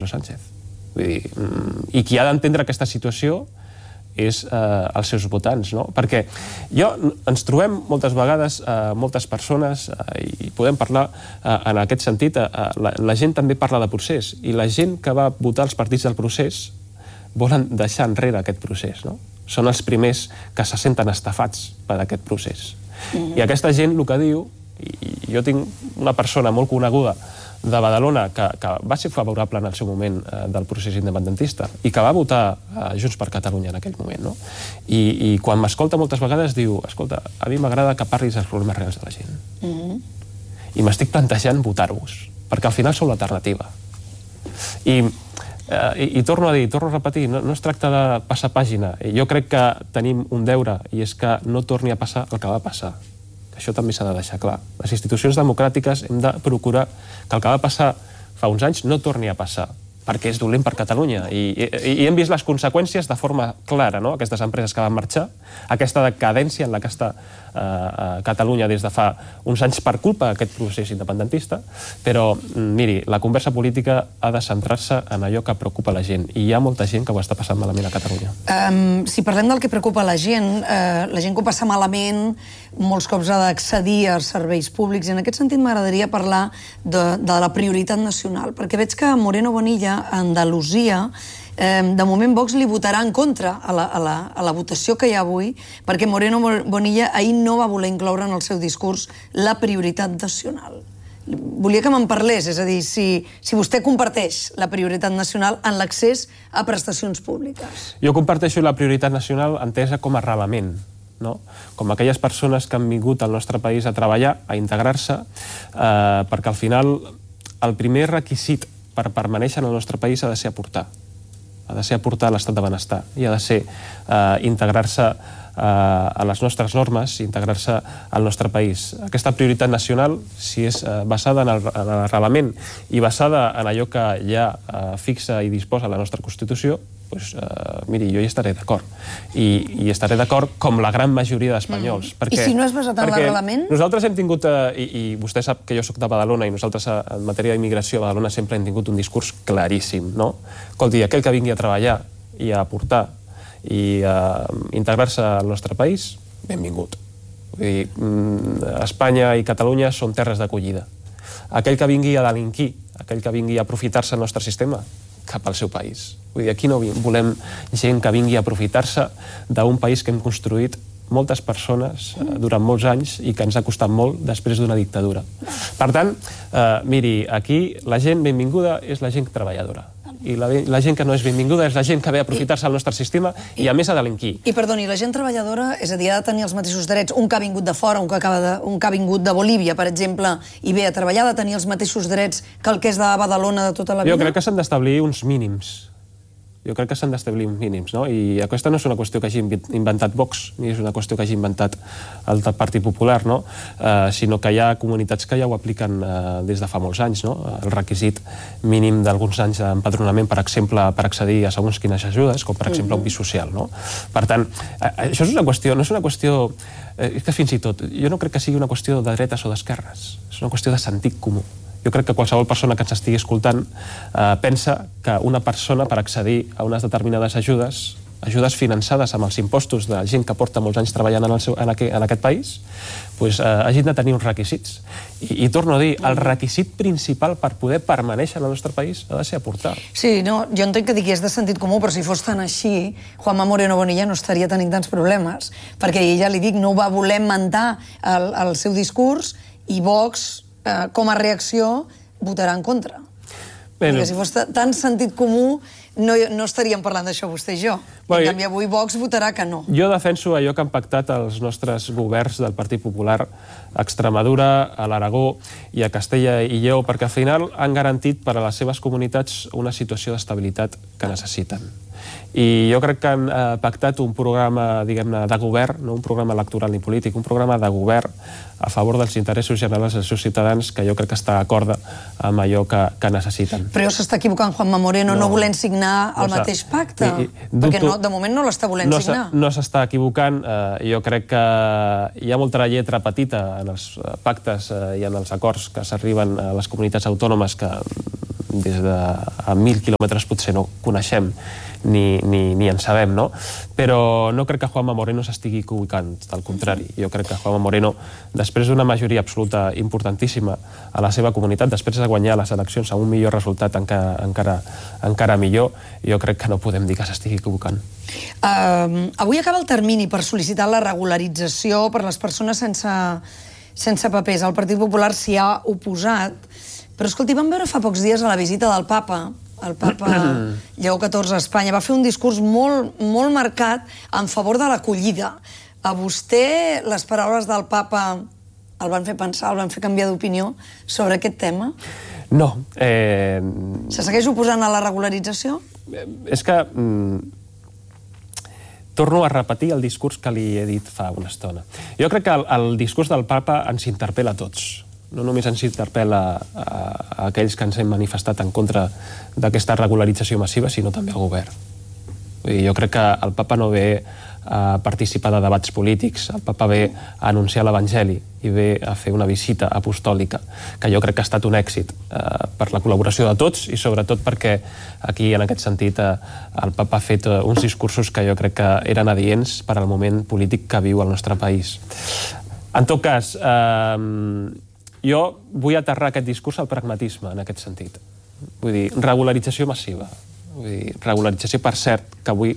Pedro Sánchez. I qui ha d'entendre aquesta situació és els seus votants, no? Perquè ens trobem moltes vegades, moltes persones, i podem parlar en aquest sentit, la gent també parla de procés, i la gent que va votar els partits del procés volen deixar enrere aquest procés, no? Són els primers que se senten estafats per aquest procés. I aquesta gent el que diu, i jo tinc una persona molt coneguda de Badalona que va ser favorable en el seu moment del procés independentista i que va votar Junts per Catalunya en aquell moment, no? I quan m'escolta moltes vegades diu, escolta, a mi m'agrada que parlis dels problemes reals de la gent. I m'estic plantejant votar-vos, perquè al final sou l'alternativa. I torno a dir, torno a repetir, no es tracta de passar pàgina. Jo crec que tenim un deure, i és que no torni a passar el que va passar. Això també s'ha de deixar clar. Les institucions democràtiques hem de procurar que el que va passar fa uns anys no torni a passar, perquè és dolent per Catalunya. I hem vist les conseqüències de forma clara, no? Aquestes empreses que van marxar, aquesta decadència en la que està Catalunya des de fa uns anys per culpa d'aquest procés independentista, però, miri, la conversa política ha de centrar-se en allò que preocupa la gent, i hi ha molta gent que ho està passant malament a Catalunya. Si parlem del que preocupa la gent que ho passa malament molts cops ha d'accedir a serveis públics, i en aquest sentit m'agradaria parlar de la prioritat nacional, perquè veig que Moreno Bonilla, a Andalusia, de moment Vox li votarà en contra a la votació que hi ha avui, perquè Moreno Bonilla ahir no va voler incloure en el seu discurs la prioritat nacional. Volia que me'n parlés, és a dir, si vostè comparteix la prioritat nacional en l'accés a prestacions públiques. Jo comparteixo la prioritat nacional entesa com a arrelament, com aquelles persones que han vingut al nostre país a treballar, a integrar-se, perquè al final el primer requisit per permanèixer en el nostre país ha de ser aportar. Ha de ser aportar a l'estat de benestar i ha de ser integrar-se a les nostres normes, integrar-se al nostre país. Aquesta prioritat nacional, si és basada en l'arrelament i basada en allò que ja fixa i disposa la nostra Constitució, doncs, miri, jo hi estaré d'acord. I estaré d'acord com la gran majoria d'espanyols. I si no és basat en l'arrelament? Nosaltres hem tingut, i vostè sap que jo soc de Badalona, i nosaltres en matèria d'immigració a Badalona sempre hem tingut un discurs claríssim, no? Escolti, aquell que vingui a treballar i a aportar i a integrar-se al nostre país, benvingut. Espanya i Catalunya són terres d'acollida. Aquell que vingui a delinquir, aquell que vingui a aprofitar-se del nostre sistema, cap al seu país. Aquí no volem gent que vingui a aprofitar-se d'un país que hem construït moltes persones durant molts anys i que ens ha costat molt després d'una dictadura. Per tant, miri, aquí la gent benvinguda és la gent treballadora. I la gent que no és benvinguda és la gent que ve a aprofitar-se del nostre sistema i a més a delinquir. I perdoni, la gent treballadora, és a dir, ha de tenir els mateixos drets, un que ha vingut de fora, un que ha vingut de Bolívia, per exemple, i ve a treballar, ha de tenir els mateixos drets que el que és de Badalona de tota la vida? Jo crec que s'han d'establir uns mínims. I aquesta no és una qüestió que hagi inventat Vox, ni és una qüestió que hagi inventat el Partit Popular, sinó que hi ha comunitats que ja ho apliquen des de fa molts anys, el requisit mínim d'alguns anys d'empadronament, per exemple, per accedir a segons quines ajudes, com per exemple un pis social. Per tant, això és una qüestió, no és una qüestió... És que fins i tot, jo no crec que sigui una qüestió de dretes o d'esquerres, és una qüestió de sentit comú. Jo crec que qualsevol persona que ens estigui escoltant pensa que una persona, per accedir a unes determinades ajudes finançades amb els impostos de gent que porta molts anys treballant en aquest país, hagin de tenir uns requisits. I torno a dir, el requisit principal per poder permanèixer en el nostre país ha de ser aportar. Sí, jo entenc que és de sentit comú, però si fos tan així, Juanma Moreno Bonilla no estaria tenint tants problemes, perquè ja li dic, no ho va voler mentar el seu discurs, i Vox, com a reacció, votarà en contra. Perquè si fos tan sentit comú, no estaríem parlant d'això vostè i jo. En canvi, avui Vox votarà que no. Jo defenso allò que han pactat els nostres governs del Partit Popular a Extremadura, a l'Aragó i a Castella i Lleó, perquè al final han garantit per a les seves comunitats una situació d'estabilitat que necessiten. I jo crec que han pactat un programa, diguem-ne, de govern, no un programa electoral ni polític, un programa de govern a favor dels interessos generals dels seus ciutadans, que jo crec que està d'acord amb allò que necessiten. Però s'està equivocant Juanma Moreno no volent signar el mateix pacte, perquè de moment no l'està volent signar. No s'està equivocant, jo crec que hi ha molta lletra petita en els pactes i en els acords que s'arriben a les comunitats autònomes que des de a 1.000 quilòmetres potser no coneixem ni en sabem, no? Però no crec que Juanma Moreno s'estigui equivocant, al contrari. Jo crec que Juanma Moreno, després d'una majoria absoluta importantíssima a la seva comunitat, després de guanyar les eleccions amb un millor resultat encara millor, jo crec que no podem dir que s'estigui equivocant. Avui acaba el termini per sol·licitar la regularització per les persones sense papers. El Partit Popular s'hi ha oposat, però escolti, vam veure fa pocs dies a la visita del papa, el papa Lleó XIV a Espanya, va fer un discurs molt marcat en favor de l'acollida. A vostè les paraules del papa el van fer pensar, el van fer canviar d'opinió sobre aquest tema? No. Se segueix oposant a la regularització? És que torno a repetir el discurs que li he dit fa una estona. Jo crec que el discurs del papa ens interpel·la a tots. No només ens interpel·la a aquells que ens hem manifestat en contra d'aquesta regularització massiva, sinó també al govern. Jo crec que el papa no ve a participar de debats polítics, el papa ve a anunciar l'Evangeli i ve a fer una visita apostòlica, que jo crec que ha estat un èxit per la col·laboració de tots i sobretot perquè aquí, en aquest sentit, el papa ha fet uns discursos que jo crec que eren adients per al moment polític que viu el nostre país. En tot cas, jo vull aterrar aquest discurs al pragmatisme, en aquest sentit. Vull dir, regularització massiva. Vull dir, regularització, per cert, que avui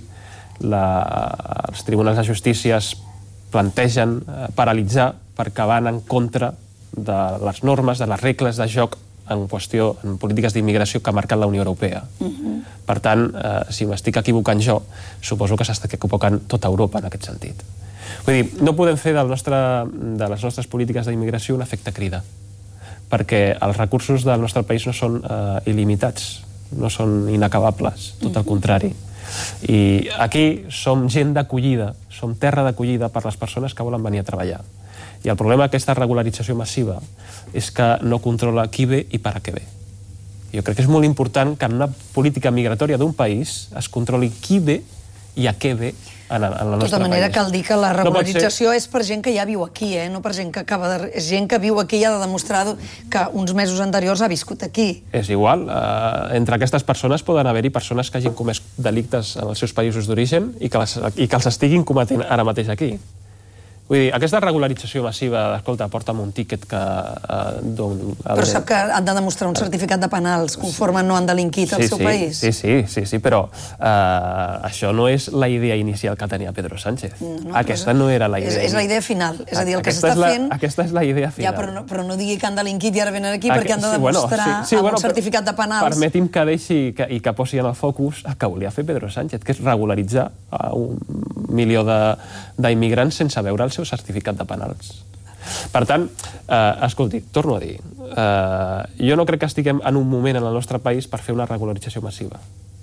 els tribunals de justícia es plantegen paralitzar perquè van en contra de les normes, de les regles de joc en qüestió, en polítiques d'immigració que ha marcat la Unió Europea. Per tant, si m'estic equivocant jo, suposo que s'està equivocant tota Europa en aquest sentit. Vull dir, no podem fer de les nostres polítiques d'immigració un efecte crida, perquè els recursos del nostre país no són il·limitats, no són inacabables, tot el contrari. I aquí som gent d'acollida, som terra d'acollida per les persones que volen venir a treballar. I el problema d'aquesta regularització massiva és que no controla qui ve i per a què ve. Jo crec que és molt important que en una política migratòria d'un país es controli qui ve i a què ve en el nostre país. De tota manera, cal dir que la regularització és per gent que ja viu aquí, no per gent que acaba de... És gent que viu aquí i ha de demostrar que uns mesos anteriors ha viscut aquí. És igual. Entre aquestes persones poden haver-hi persones que hagin comès delictes en els seus països d'origen i que els estiguin cometent ara mateix aquí. Vull dir, aquesta regularització massiva, escolta, porta'm un tíquet que... Però sap que han de demostrar un certificat de penals conforme no han delinquit al seu país? Sí, però això no és la idea inicial que tenia Pedro Sánchez. Aquesta no era la idea. És la idea final. És a dir, el que s'està fent... Aquesta és la idea final. Ja, però no digui que han delinquit i ara venen aquí perquè han de demostrar amb un certificat de penals. Permeti'm que deixi i que posi en el focus el que volia fer Pedro Sánchez, que és regularitzar 1 milió d'immigrants sense veure el seu certificat de penals. Per tant, escolti, torno a dir, jo no crec que estiguem en un moment en el nostre país per fer una regularització massiva.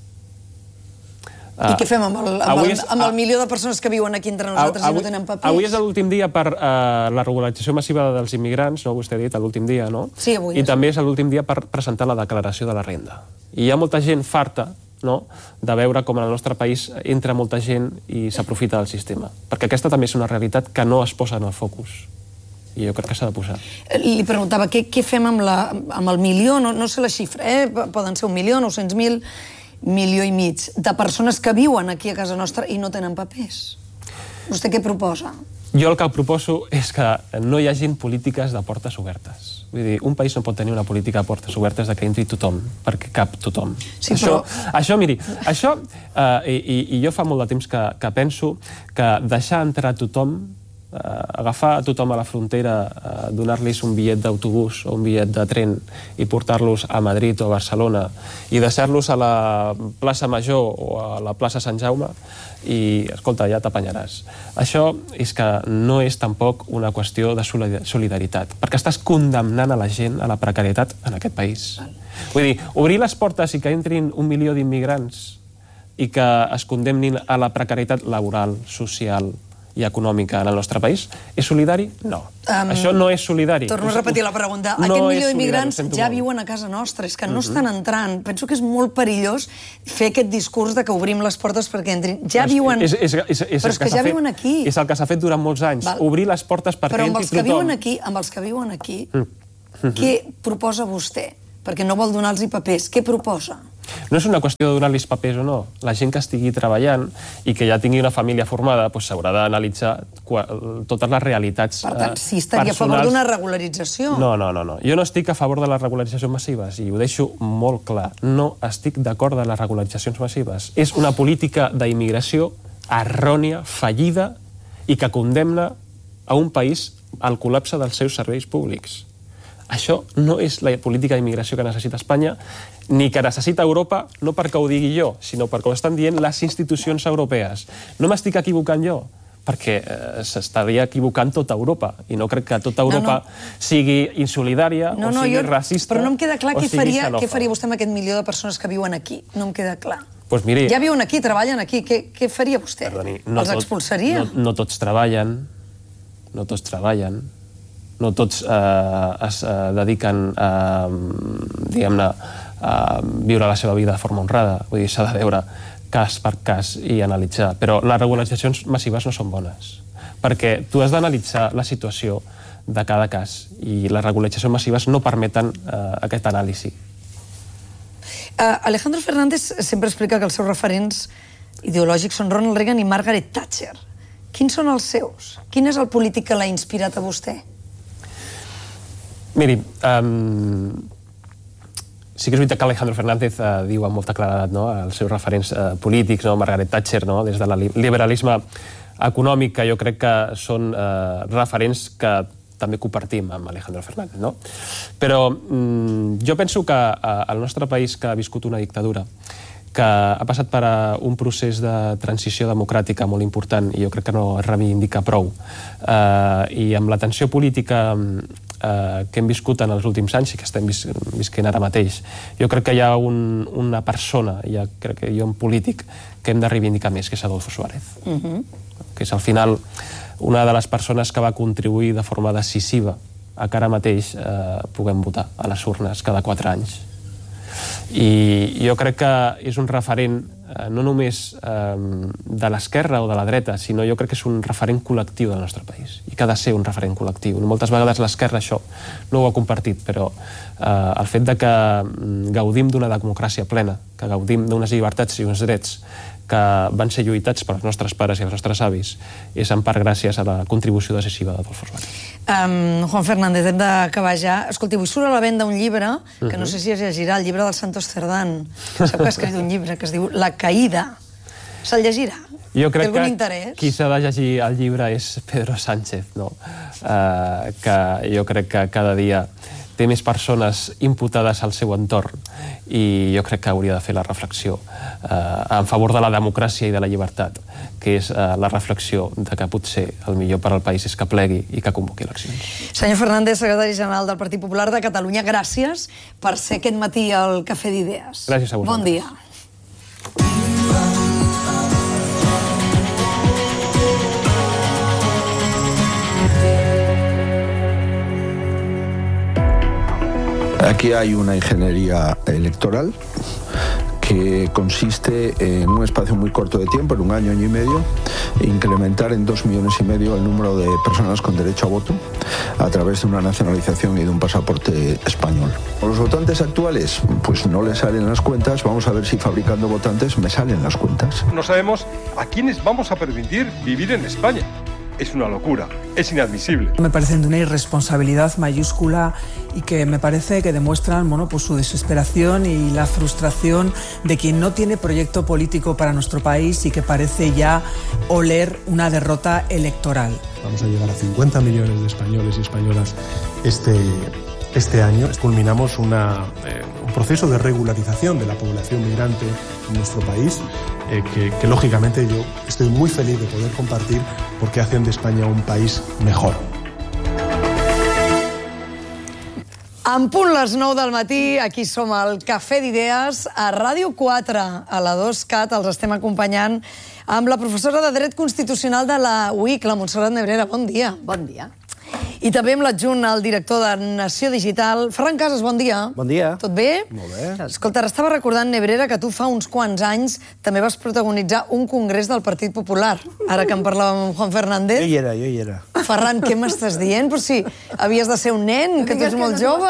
I què fem amb el milió de persones que viuen aquí entre nosaltres i no tenen papers? Avui és l'últim dia per la regularització massiva dels immigrants, vostè ha dit, l'últim dia, no? Sí, avui. I també és l'últim dia per presentar la declaració de la renda. I hi ha molta gent farta de veure com en el nostre país entra molta gent i s'aprofita del sistema. Perquè aquesta també és una realitat que no es posa en el focus. I jo crec que s'ha de posar. Li preguntava, què fem amb el milió? No sé la xifra, poden ser 1 milió, 900.000, 1,5 milió de persones que viuen aquí a casa nostra i no tenen papers. Vostè què proposa? Jo el que proposo és que no hi hagin polítiques de portes obertes. Vull dir, un país no pot tenir una política de portes obertes de que entri tothom, perquè cap tothom. Sí, però... Això, miri, i jo fa molt de temps que penso que deixar entrar tothom, agafar tothom a la frontera, donar-los un bitllet d'autobús o un bitllet de tren i portar-los a Madrid o a Barcelona i deixar-los a la plaça Major o a la plaça Sant Jaume i, escolta, ja t'apanyaràs. Això és que no és tampoc una qüestió de solidaritat, perquè estàs condemnant a la gent a la precarietat en aquest país. Vull dir, obrir les portes i que entrin 1 milió d'immigrants i que es condemnin a la precarietat laboral, social i econòmica en el nostre país, és solidari? No. Això no és solidari. Torno a repetir la pregunta. Aquest milió d'immigrants ja viuen a casa nostra, és que no estan entrant. Penso que és molt perillós fer aquest discurs de que obrim les portes perquè entrin. Ja viuen... Però és que ja viuen aquí. És el que s'ha fet durant molts anys. Obrir les portes perquè entri tothom. Però amb els que viuen aquí, què proposa vostè perquè no vol donar-los papers. Què proposa? No és una qüestió de donar-los papers o no. La gent que estigui treballant i que ja tingui una família formada s'haurà d'analitzar totes les realitats personals. Per tant, sí estaria a favor d'una regularització. No. Jo no estic a favor de les regularitzacions massives i ho deixo molt clar. No estic d'acord de les regularitzacions massives. És una política d'immigració errònia, fallida i que condemna a un país al col·lapse dels seus serveis públics. Això no és la política d'immigració que necessita Espanya, ni que necessita Europa, no perquè ho digui jo, sinó perquè ho estan dient les institucions europees. No m'estic equivocant jo, perquè s'estaria equivocant tota Europa, i no crec que tota Europa sigui insolidària o sigui racista. Però no em queda clar què faria vostè amb aquest milió de persones que viuen aquí. No em queda clar. Ja viuen aquí, treballen aquí. Què faria vostè? Els expulsaria? No tots treballen, no tots es dediquen diguem-ne, a viure la seva vida de forma honrada. Vull dir, s'ha de veure cas per cas i analitzar. Però les regularitzacions massives no són bones, perquè tu has d'analitzar la situació de cada cas i les regularitzacions massives no permeten aquest anàlisi. Alejandro Fernández sempre explica que els seus referents ideològics són Ronald Reagan i Margaret Thatcher. Quins són els seus? Quin és el polític que l'ha inspirat a vostè? Miri, sí que és veritat que Alejandro Fernández diu amb molta claredat els seus referents polítics, Margaret Thatcher, des del liberalisme econòmic, que jo crec que són referents que també compartim amb Alejandro Fernández. Però jo penso que el nostre país, que ha viscut una dictadura, que ha passat per un procés de transició democràtica molt important i jo crec que no es reivindica prou. I amb la tensió política que hem viscut en els últims anys i que estem visquent ara mateix, jo crec que hi ha una persona, crec que hi ha un polític que hem de reivindicar més, que és Adolfo Suárez, que és al final una de les persones que va contribuir de forma decisiva a que ara mateix puguem votar a les urnes cada 4 anys. I jo crec que és un referent no només de l'esquerra o de la dreta, sinó jo crec que és un referent col·lectiu del nostre país i que ha de ser un referent col·lectiu. Moltes vegades l'esquerra això no ho ha compartit, però el fet de que gaudim d'una democràcia plena, que gaudim d'unes llibertats i uns drets que van ser lluitats pels nostres pares i els nostres avis, és en part gràcies a la contribució decisiva d'Adolfo Suárez. Juan Fernández, hem d'acabar ja. Escolti, avui surt a la venda un llibre, que no sé si es llegirà, el llibre del Santos Cerdán. Sap que ha escrit un llibre que es diu La caïda. Se'l llegirà? Jo crec que qui s'ha de llegir el llibre és Pedro Sánchez, que jo crec que cada dia té més persones imputades al seu entorn i jo crec que hauria de fer la reflexió en favor de la democràcia i de la llibertat, que és la reflexió de que potser el millor per al país és que plegui i que convoqui eleccions. Senyor Fernández, secretari general del Partit Popular de Catalunya, gràcies per ser aquest matí al Cafè d'Idees. Gràcies a vosaltres. Bon dia. Aquí hay una ingeniería electoral que consiste en un espacio muy corto de tiempo, en un año y medio, incrementar en 2,5 millones el número de personas con derecho a voto a través de una nacionalización y de un pasaporte español. A los votantes actuales, pues no les salen las cuentas. Vamos a ver si fabricando votantes me salen las cuentas. No sabemos a quiénes vamos a permitir vivir en España. Es una locura, es inadmisible. Me parecen de una irresponsabilidad mayúscula y que me parece que demuestran su desesperación y la frustración de quien no tiene proyecto político para nuestro país y que parece ya oler una derrota electoral. Vamos a llegar a 50 millones de españoles y españolas este año. Culminamos un proceso de regularización de la población migrante en nuestro país que lógicamente yo estoy muy feliz de poder compartir porque hacen de España un país mejor. En punt les 9 del matí, aquí som al Cafè d'Idees, a Ràdio 4, a la 2CAT, els estem acompanyant amb la professora de Dret Constitucional de la UIC, la Montserrat Nebrera. Bon dia. Bon dia. I també amb l'adjunt al director de Nació Digital. Ferran Casas, bon dia. Bon dia. Tot bé? Molt bé. Escolta, ara estava recordant, Nebrera, que tu fa uns quants anys també vas protagonitzar un congrés del Partit Popular. Ara que en parlàvem amb Juan Fernández. Jo hi era. Ferran, què m'estàs dient? Però si havies de ser un nen, que tu ets molt jove.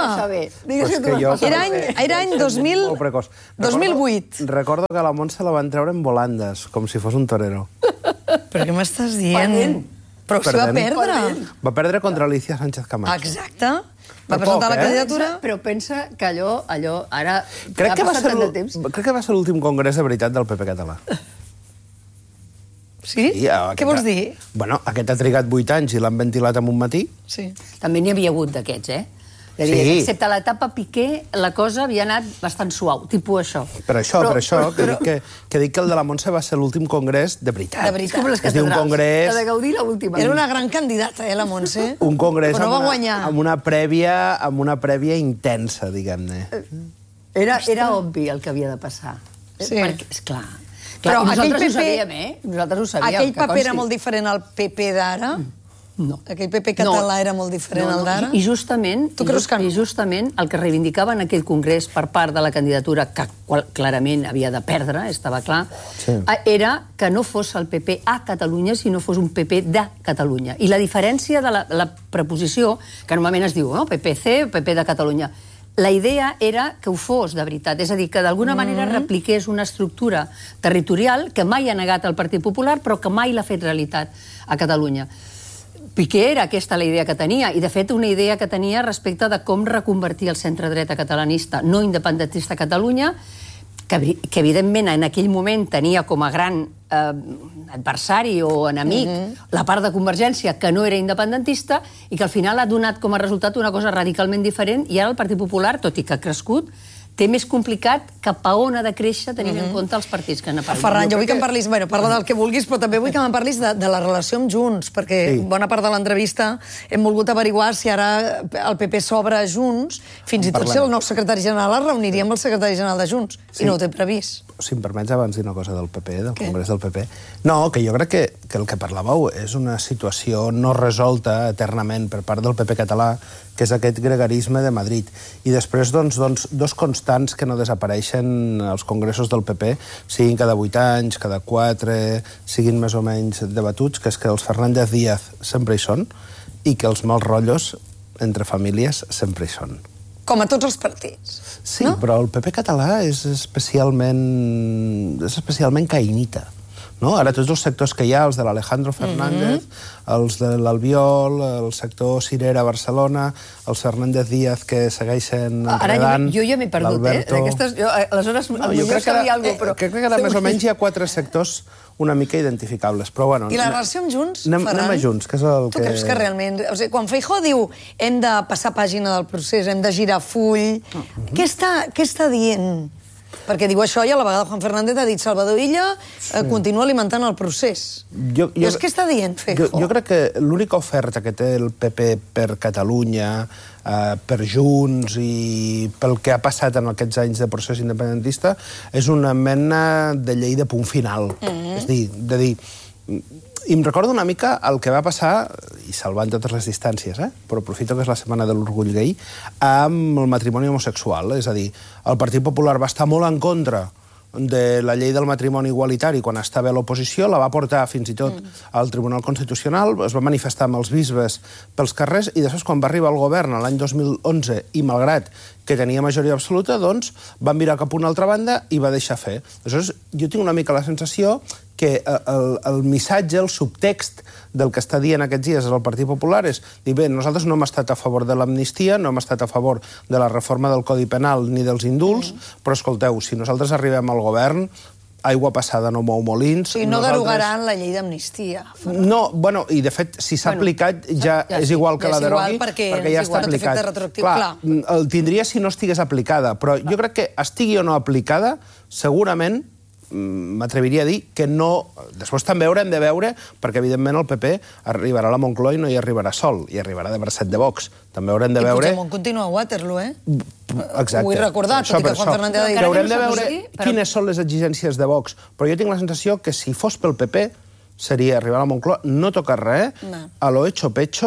Era any 2008. Recordo que la Montse la van treure en volandes, com si fos un torero. Però què m'estàs dient? Però si va perdre. Va perdre contra Alicia Sánchez Camacho. Exacte. Va presentar la candidatura. Però pensa que allò ara... Crec que va ser l'últim congrés de veritat del PP català. Sí? Què vols dir? Bueno, aquest ha trigat 8 anys i l'han ventilat en un matí. Sí. També n'hi havia hagut d'aquests, Sí. Excepte l'etapa Piqué, la cosa havia anat bastant suau, tipus això. Per això, que dic que el de la Montse va ser l'últim congrés de veritat. De veritat. Com les És dir, un congrés... La de Gaudí, l'última. Era una gran candidata, la Montse. Un congrés però no va guanyar. amb una prèvia intensa, diguem-ne. Era obvi el que havia de passar. Sí. Perquè, esclar. Però nosaltres ho sabíem, Nosaltres ho sabíem. Aquell paper era molt diferent al PP d'ara? No. Aquell PP català era molt diferent al d'ara? I justament, tu creus que no? I justament el que reivindicava en aquell congrés per part de la candidatura, que clarament havia de perdre, estava clar, era que no fos el PP a Catalunya, sinó fos un PP de Catalunya. I la diferència de la preposició, que normalment es diu PPC o PP de Catalunya, la idea era que ho fos de veritat, és a dir, que d'alguna manera repliqués una estructura territorial que mai ha negat el Partit Popular, però que mai l'ha fet realitat a Catalunya. Piqué era aquesta la idea que tenia, i de fet una idea que tenia respecte de com reconvertir el centre-dreta catalanista no independentista a Catalunya, que evidentment en aquell moment tenia com a gran adversari o enemic la part de Convergència que no era independentista i que al final ha donat com a resultat una cosa radicalment diferent, i ara el Partit Popular, tot i que ha crescut, té més complicat cap a on ha de créixer tenint en compte els partits que han aparegut. Ferran, jo vull que em parlis, parla del que vulguis, però també vull que em parlis de la relació amb Junts, perquè bona part de l'entrevista hem volgut averiguar si ara el PP s'obre a Junts, fins i tot si el nou secretari general es reuniria amb el secretari general de Junts, i no ho té previst. Si em permets abans dir una cosa del PP, del Congrés del PP. No, que jo crec que el que parlàveu és una situació no resolta eternament per part del PP català, que és aquest gregarisme de Madrid. I després, doncs, dos constants que no desapareixen als congressos del PP, siguin cada 8 anys, cada 4, siguin més o menys debatuts, que és que els Fernández Díaz sempre hi són i que els mals rotllos entre famílies sempre hi són. Com a tots els partits. Sí, però el PP català és especialment caïnita. Ara tots els sectors que hi ha, els de l'Alejandro Fernández, els de l'Albiol, el sector Cirera a Barcelona, els Fernández Díaz que segueixen enredant... Ara jo ja m'he perdut, aleshores jo sabia alguna cosa, però... Crec que ara més o menys hi ha 4 sectors una mica identificables, però bueno... I la relació amb Junts, Ferran? Anem a Junts, que és el que... Tu creus que realment... O sigui, quan Feijóo diu hem de passar pàgina del procés, hem de girar full... Què està dient? Perquè diu això i a la vegada Juan Fernández ha dit Salvador Illa continua alimentant el procés. Què està dient Feijóo? Jo crec que l'única oferta que té el PP per Catalunya, per Junts i pel que ha passat en aquests anys de procés independentista és una mena de llei de punt final. És de dir... I em recordo una mica el que va passar, i salvant totes les distàncies, però aprofito que és la setmana de l'orgull gai, amb el matrimoni homosexual. És a dir, el Partit Popular va estar molt en contra de la llei del matrimoni igualitari quan estava a l'oposició, la va portar fins i tot al Tribunal Constitucional, es va manifestar amb els bisbes pels carrers, i després quan va arribar al govern l'any 2011, i malgrat que tenia majoria absoluta, doncs van mirar cap a una altra banda i va deixar fer. Aleshores, jo tinc una mica la sensació que el missatge, el subtext del que està dient aquests dies el Partit Popular és dir, bé, nosaltres no hem estat a favor de l'amnistia, no hem estat a favor de la reforma del Codi Penal ni dels indults, però escolteu, si nosaltres arribem al govern, aigua passada no mou molins... Sí, no derogaran la llei d'amnistia. No, bueno, i de fet, si s'ha aplicat ja és igual que la derogui, perquè ja està aplicat. Clar, el tindria si no estigués aplicada, però jo crec que estigui o no aplicada, segurament m'atreviria a dir que no... Després també haurem de veure, perquè evidentment el PP arribarà a la Moncloa i no hi arribarà sol, i arribarà de bracet de Vox. També haurem de veure... I Puigdemont continua a Waterloo, Exacte. Ho vull recordar, tot i que Juan Fernández ha dit... Haurem de veure quines són les exigències de Vox, però jo tinc la sensació que si fos pel PP seria arribar a la Moncloa, no tocar res, a lo hecho pecho,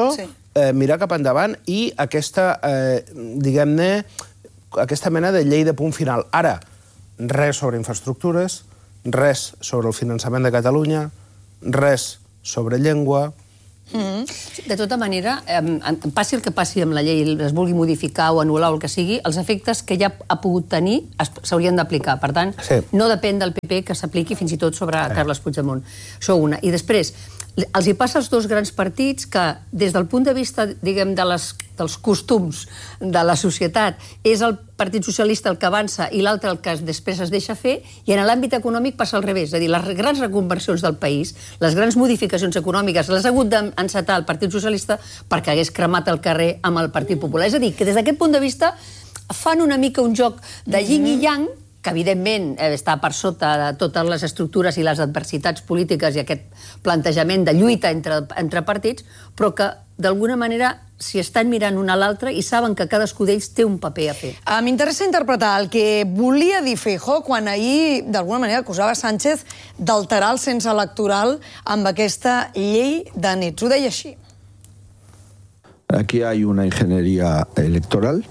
mirar cap endavant i aquesta, diguem-ne, aquesta mena de llei de punt final. Ara, res sobre infraestructures, res sobre el finançament de Catalunya, res sobre llengua. De tota manera, passi el que passi amb la llei, es vulgui modificar o anul·lar o el que sigui, els efectes que ja ha pogut tenir s'haurien d'aplicar. Per tant, no depèn del PP que s'apliqui fins i tot sobre Carles Puigdemont. Això una. I després, els hi passa als dos grans partits que, des del punt de vista, diguem, dels costums de la societat, és el Partit Socialista el que avança i l'altre el que després es deixa fer, i en l'àmbit econòmic passa al revés. És a dir, les grans reconversions del país, les grans modificacions econòmiques, les ha hagut d'encetar el Partit Socialista perquè hagués cremat el carrer amb el Partit Popular. És a dir, que des d'aquest punt de vista fan una mica un joc de yin i yang, que evidentment està per sota de totes les estructures i les adversitats polítiques i aquest plantejament de lluita entre partits, però que d'alguna manera s'hi estan mirant un a l'altre i saben que cadascú d'ells té un paper a fer. M'interessa interpretar el que volia dir Feijóo quan ahir, d'alguna manera, acusava Sánchez d'alterar el cens electoral amb aquesta llei de nets. Ho deia així. Aquí hay una ingeniería electoral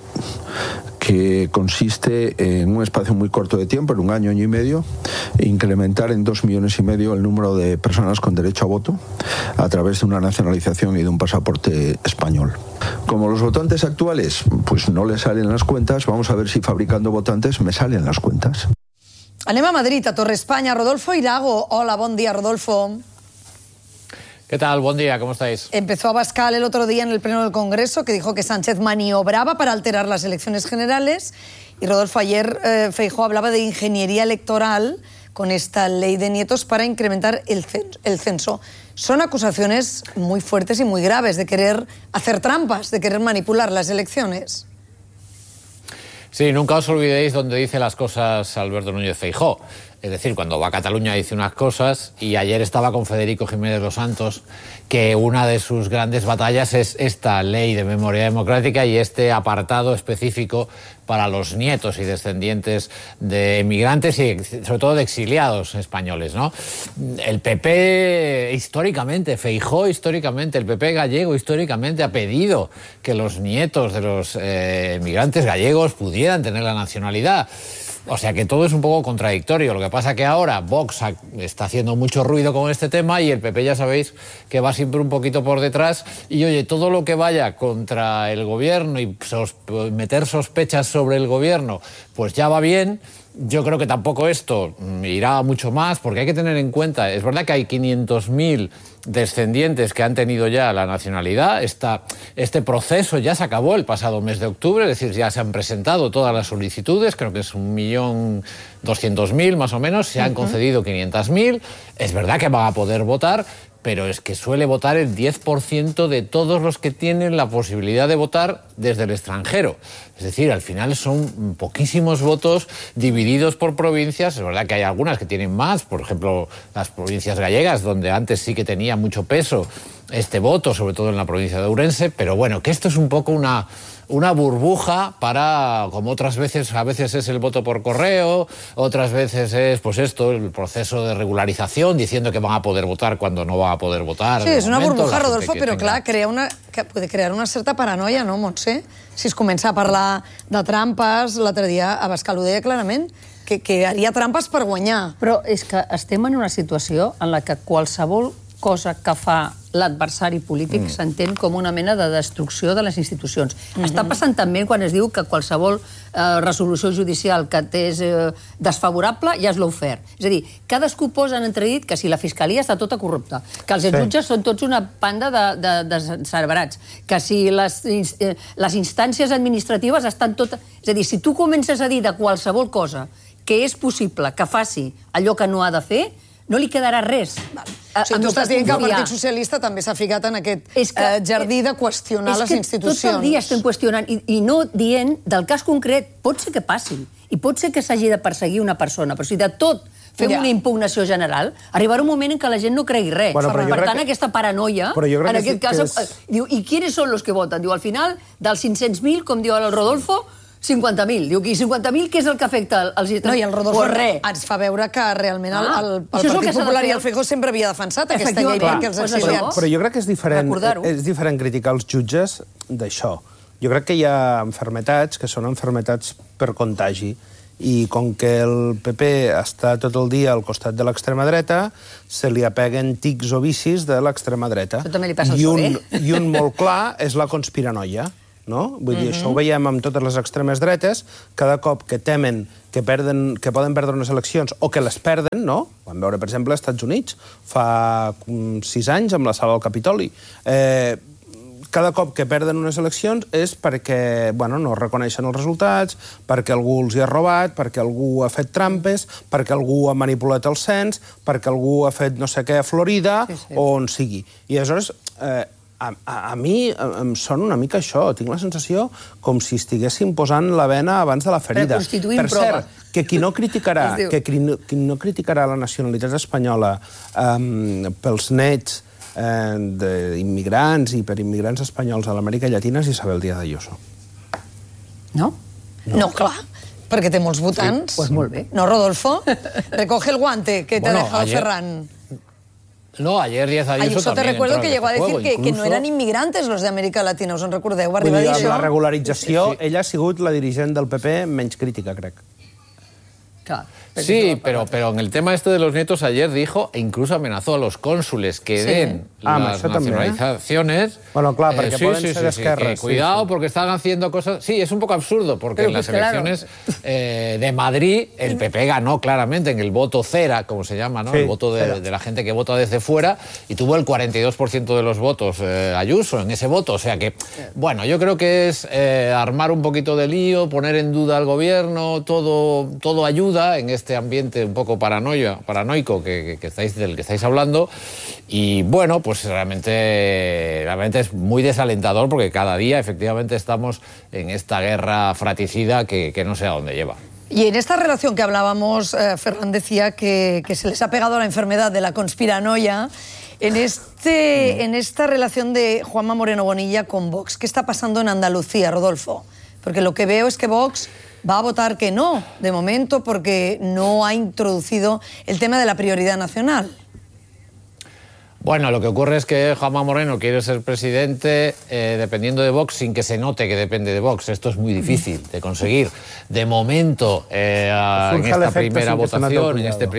que consiste en un espacio muy corto de tiempo, en un año y medio, incrementar en 2,5 millones el número de personas con derecho a voto a través de una nacionalización y de un pasaporte español. Como los votantes actuales pues no les salen las cuentas, vamos a ver si fabricando votantes me salen las cuentas. Anem a Madrid, a Torre España. Rodolfo Irago. Hola, bon dia, Rodolfo. ¿Qué tal? Buen día, ¿cómo estáis? Empezó Abascal el otro día en el Pleno del Congreso, que dijo que Sánchez maniobraba para alterar las elecciones generales. Y Rodolfo, ayer Feijóo hablaba de ingeniería electoral con esta ley de nietos para incrementar el censo. Son acusaciones muy fuertes y muy graves de querer hacer trampas, de querer manipular las elecciones. Sí, nunca os olvidéis dónde dice las cosas Alberto Núñez Feijóo. Es decir, cuando va a Cataluña dice unas cosas, y ayer estaba con Federico Jiménez Los Santos, que una de sus grandes batallas es esta ley de memoria democrática y este apartado específico para los nietos y descendientes de emigrantes y sobre todo de exiliados españoles, ¿no? El PP históricamente, Feijóo históricamente, el PP gallego históricamente ha pedido que los nietos de los emigrantes gallegos pudieran tener la nacionalidad. O sea que todo es un poco contradictorio. Lo que pasa que ahora Vox está haciendo mucho ruido con este tema y el PP ya sabéis que va siempre un poquito por detrás. Y oye, todo lo que vaya contra el gobierno y meter sospechas sobre el gobierno, pues ya va bien. Yo creo que tampoco esto irá mucho más, porque hay que tener en cuenta, es verdad que hay 500.000 descendientes que han tenido ya la nacionalidad. Este proceso ya se acabó el pasado mes de octubre, es decir, ya se han presentado todas las solicitudes, creo que es 1.200.000 más o menos, se han concedido 500.000, es verdad que van a poder votar, pero es que suele votar el 10% de todos los que tienen la posibilidad de votar desde el extranjero. Es decir, al final son poquísimos votos divididos por provincias. Es verdad que hay algunas que tienen más, por ejemplo, las provincias gallegas, donde antes sí que tenía mucho peso este voto, sobre todo en la provincia de Ourense, pero bueno, que esto es un poco una burbuja para, como otras veces, a veces es el voto por correo, otras veces es, pues esto, el proceso de regularización, diciendo que van a poder votar cuando no van a poder votar. Sí, és una burbuja, Rodolfo, però clar, puede crear una certa paranoia, no, Montse? Si es comença a parlar de trampes, l'altre dia Abascal ho deia clarament, que haria trampes per guanyar. Però és que estem en una situació en la que qualsevol cosa que fa l'adversari polític s'entén com una mena de destrucció de les institucions. Està passant també quan es diu que qualsevol resolució judicial que és desfavorable ja és lawfare. És a dir, cadascú posa en entredit que si la fiscalia està tota corrupta, que els jutges són tots una banda de cerverats, que si les instàncies administratives estan totes... És a dir, si tu comences a dir de qualsevol cosa que és possible que faci allò que no ha de fer, no li quedarà res. Tu estàs dient que el Partit Socialista també s'ha ficat en aquest jardí de qüestionar les institucions. És que tot el dia estem qüestionant i no dient del cas concret. Pot ser que passi i pot ser que s'hagi de perseguir una persona, però si de tot fem una impugnació general, arribarà un moment en què la gent no cregui res. Per tant, aquesta paranoia, en aquest cas... Diu, i quins són els que voten? Diu, al final, dels 500.000, com diu el Rodolfo, 50.000. Diu que 50.000 què és el que afecta als gitanos? No, i el Rodolfo res. ens fa veure que realment el Partit Popular i el Feijóo sempre havia defensat aquesta llei perquè els exiliats... Però jo crec que és diferent criticar els jutges d'això. Jo crec que hi ha malalties que són malalties per contagi i com que el PP està tot el dia al costat de l'extrema dreta, se li apeguen tics o vicis de l'extrema dreta. Això també li passa al PSOE. I un molt clar és la conspiranoia. No? Vull dir, això ho veiem amb totes les extremes dretes, cada cop que temen que poden perdre unes eleccions o que les perden, no? Ho vam veure, per exemple, als Estats Units fa 6 anys amb la sala del Capitoli. Cada cop que perden unes eleccions és perquè no reconeixen els resultats, perquè algú els hi ha robat, perquè algú ha fet trampes, perquè algú ha manipulat el cens, perquè algú ha fet no sé què a Florida o on sigui. I aleshores... A mi em sona una mica això. Tinc la sensació com si estiguessin posant la bena abans de la ferida. Per cert, que qui no criticarà la nacionalitat espanyola pels nets d'immigrants i per immigrants espanyols a l'Amèrica Llatina és Isabel Díaz Ayuso. No? No, clar, perquè té molts votants. Pues molt bé. No, Rodolfo? Recoge el guante que te ha dejado Ferran. No, ayer Díaz Ayuso te recuerdo que llegó a decir que no eran inmigrantes los de Amèrica Latina, us en recordeu? Va arribar a dir això. La regularització, ella ha sigut la dirigent del PP menys crítica, crec. Sí, pero en el tema este de los nietos ayer dijo, e incluso amenazó a los cónsules que den las nacionalizaciones. Bueno, claro, porque pueden ser esquerras. Cuidado, porque están haciendo cosas... Sí, es un poco absurdo, porque en las elecciones de Madrid el PP ganó claramente en el voto cera, como se llama, ¿no? El voto de la gente que vota desde fuera, y tuvo el 42% de los votos Ayuso en ese voto. O sea que, bueno, yo creo que es armar un poquito de lío, poner en duda al gobierno, todo ayuda en este ambiente un poco paranoico del que estáis hablando, y bueno, pues realmente es muy desalentador porque cada día efectivamente estamos en esta guerra fratricida que no sé a dónde lleva. Y en esta relación que hablábamos, Ferran decía que se les ha pegado la enfermedad de la conspiranoia. En esta relación de Juanma Moreno Bonilla con Vox, ¿qué está pasando en Andalucía, Rodolfo? Porque lo que veo es que Vox va a votar que no, de momento, porque no ha introducido el tema de la prioridad nacional. Bueno, lo que ocurre es que Juanma Moreno quiere ser presidente dependiendo de Vox sin que se note que depende de Vox. Esto es muy difícil de conseguir. De momento, en esta primera votación, en este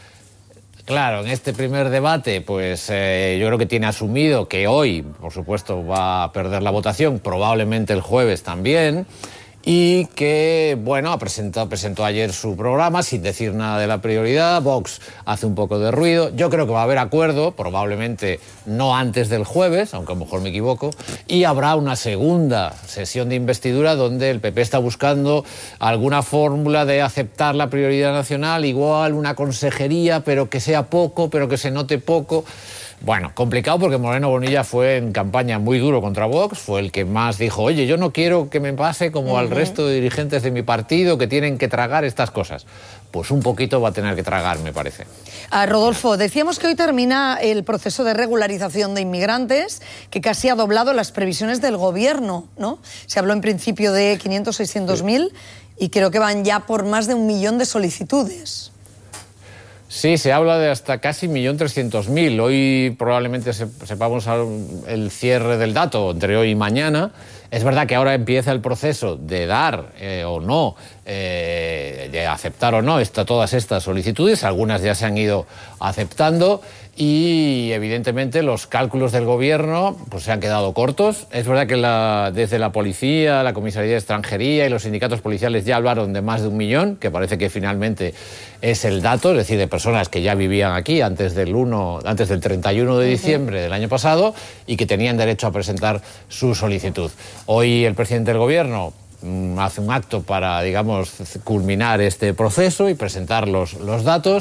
primer debate, pues yo creo que tiene asumido que hoy, por supuesto, va a perder la votación, probablemente el jueves también, y que, bueno, presentó ayer su programa sin decir nada de la prioridad. Vox hace un poco de ruido. Yo creo que va a haber acuerdo, probablemente no antes del jueves, aunque a lo mejor me equivoco, y habrá una segunda sesión de investidura donde el PP está buscando alguna fórmula de aceptar la prioridad nacional, igual una consejería, pero que sea poco, pero que se note poco. Bueno, complicado porque Moreno Bonilla fue en campaña muy duro contra Vox, fue el que más dijo, oye, yo no quiero que me pase como al resto de dirigentes de mi partido que tienen que tragar estas cosas. Pues un poquito va a tener que tragar, me parece. Rodolfo, decíamos que hoy termina el proceso de regularización de inmigrantes, que casi ha doblado las previsiones del gobierno, ¿no? Se habló en principio de 500-600.000 y creo que van ya por más de 1 millón de solicitudes. Sí, se habla de hasta casi 1.300.000. Hoy probablemente sepamos el cierre del dato entre hoy y mañana. Es verdad que ahora empieza el proceso de dar o no, de aceptar o no todas estas solicitudes. Algunas ya se han ido aceptando y evidentemente los cálculos del gobierno pues se han quedado cortos. Es verdad que desde la policía, la Comisaría de Extranjería y los sindicatos policiales ya hablaron de más de 1 millón, que parece que finalmente es el dato, es decir, de personas que ya vivían aquí antes del 31 de diciembre del año pasado y que tenían derecho a presentar su solicitud. Hoy el presidente del gobierno hace un acto para, digamos, culminar este proceso y presentar los datos.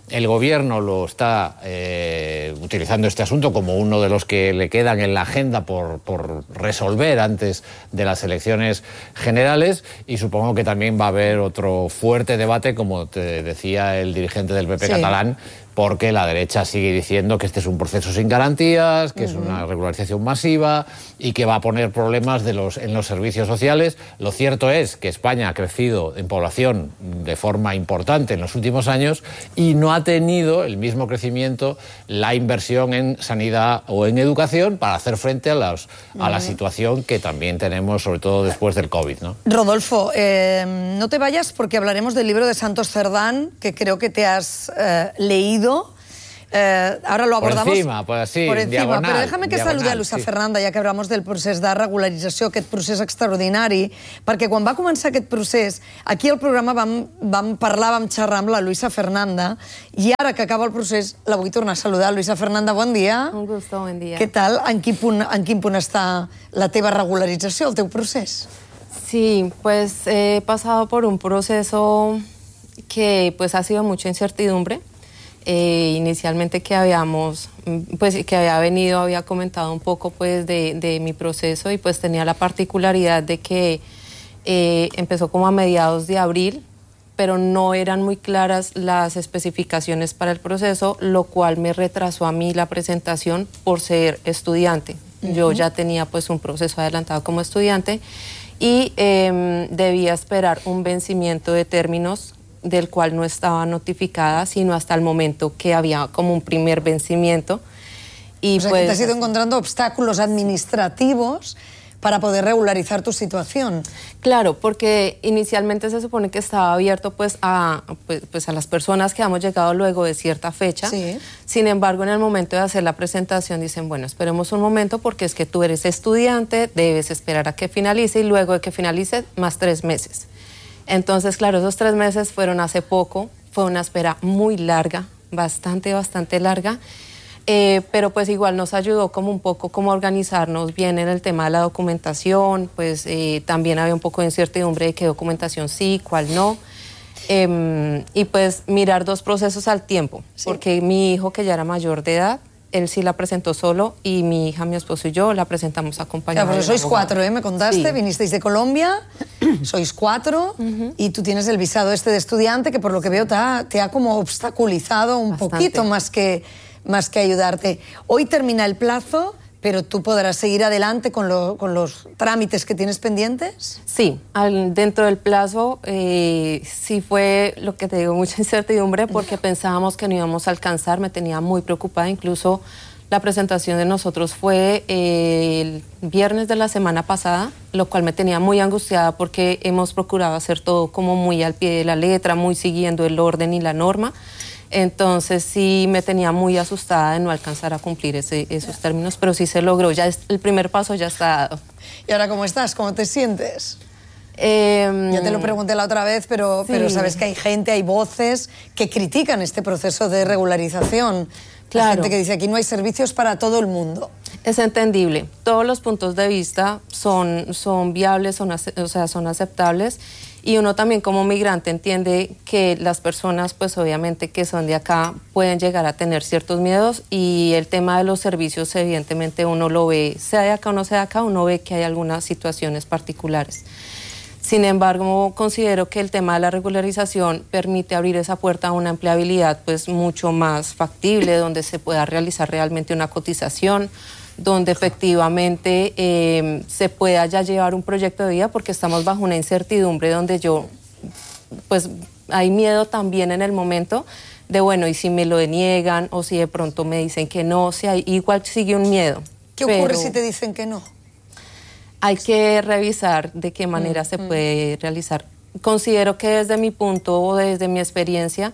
el gobierno lo está utilizando este asunto como uno de los que le quedan en la agenda por resolver antes de las elecciones generales, y supongo que también va a haber otro fuerte debate, como te decía el dirigente del PP catalán, porque la derecha sigue diciendo que este es un proceso sin garantías, que es una regularización masiva y que va a poner problemas en los servicios sociales. Lo cierto es que España ha crecido en población de forma importante en los últimos años y no ha tenido el mismo crecimiento la inversión en sanidad o en educación para hacer frente a la situación que también tenemos, sobre todo después del COVID, ¿no? Rodolfo, no te vayas porque hablaremos del libro de Santos Cerdán, que creo que te has leído. Ahora lo abordamos por encima, diagonal, però déjame que saludi a Luisa Fernanda, ja que hablamos del procés de regularització, aquest procés extraordinari, perquè quan va començar aquest procés, aquí al programa vam xerrar amb la Luisa Fernanda, i ara que acaba el procés la vull tornar a saludar. Luisa Fernanda, bon dia. Un gusto, buen día. Què tal? En quin punt està la teva regularització, el teu procés? Sí, pues he pasado por un proceso que pues ha sido mucha incertidumbre. Inicialmente que había comentado un poco pues de mi proceso, y pues tenía la particularidad de que empezó como a mediados de abril, pero no eran muy claras las especificaciones para el proceso, lo cual me retrasó a mí la presentación por ser estudiante. Yo ya tenía pues un proceso adelantado como estudiante y debía esperar un vencimiento de términos del cual no estaba notificada, sino hasta el momento que había como un primer vencimiento. Y o sea, pues, que te has ido encontrando obstáculos administrativos para poder regularizar tu situación. Claro, porque inicialmente se supone que estaba abierto pues a las personas que hemos llegado luego de cierta fecha. Sí. Sin embargo, en el momento de hacer la presentación dicen, bueno, esperemos un momento porque es que tú eres estudiante, debes esperar a que finalice, y luego de que finalice más 3 meses. Entonces, claro, esos 3 meses fueron hace poco, fue una espera muy larga, bastante larga, pero pues igual nos ayudó como un poco como organizarnos bien en el tema de la documentación, pues también había un poco de incertidumbre de qué documentación sí, cuál no, y pues mirar 2 procesos al tiempo, porque mi hijo, que ya era mayor de edad, él sí la presentó solo, y mi hija, mi esposo y yo la presentamos acompañados. Claro, porque sois 4, ¿eh? Me contaste, sí. Vinisteis de Colombia, sois 4, y tú tienes el visado este de estudiante que por lo que veo te ha como obstaculizado un poquito más que ayudarte. Hoy termina el plazo, pero tú podrás seguir adelante con los trámites que tienes pendientes. Sí, dentro del plazo sí fue, lo que te digo, mucha incertidumbre, porque pensábamos que no íbamos a alcanzar, me tenía muy preocupada. Incluso la presentación de nosotros fue el viernes de la semana pasada, lo cual me tenía muy angustiada porque hemos procurado hacer todo como muy al pie de la letra, muy siguiendo el orden y la norma. Entonces sí me tenía muy asustada de no alcanzar a cumplir esos términos, pero sí se logró, ya el primer paso ya está dado. ¿Y ahora cómo estás? ¿Cómo te sientes? Ya te lo pregunté la otra vez, pero sabes que hay gente, hay voces que critican este proceso de regularización. Claro. La gente que dice aquí no hay servicios para todo el mundo. Es entendible. Todos los puntos de vista son viables, son aceptables. Y uno también como migrante entiende que las personas, pues obviamente que son de acá, pueden llegar a tener ciertos miedos, y el tema de los servicios evidentemente uno lo ve, sea de acá o no sea de acá, uno ve que hay algunas situaciones particulares. Sin embargo, considero que el tema de la regularización permite abrir esa puerta a una empleabilidad pues mucho más factible, donde se pueda realizar realmente una cotización, donde efectivamente se pueda ya llevar un proyecto de vida, porque estamos bajo una incertidumbre donde pues hay miedo también en el momento de, bueno, y si me lo deniegan, o si de pronto me dicen que no, igual sigue un miedo. ¿Qué ocurre si te dicen que no? Hay que revisar de qué manera se puede realizar. Considero que desde mi punto o desde mi experiencia,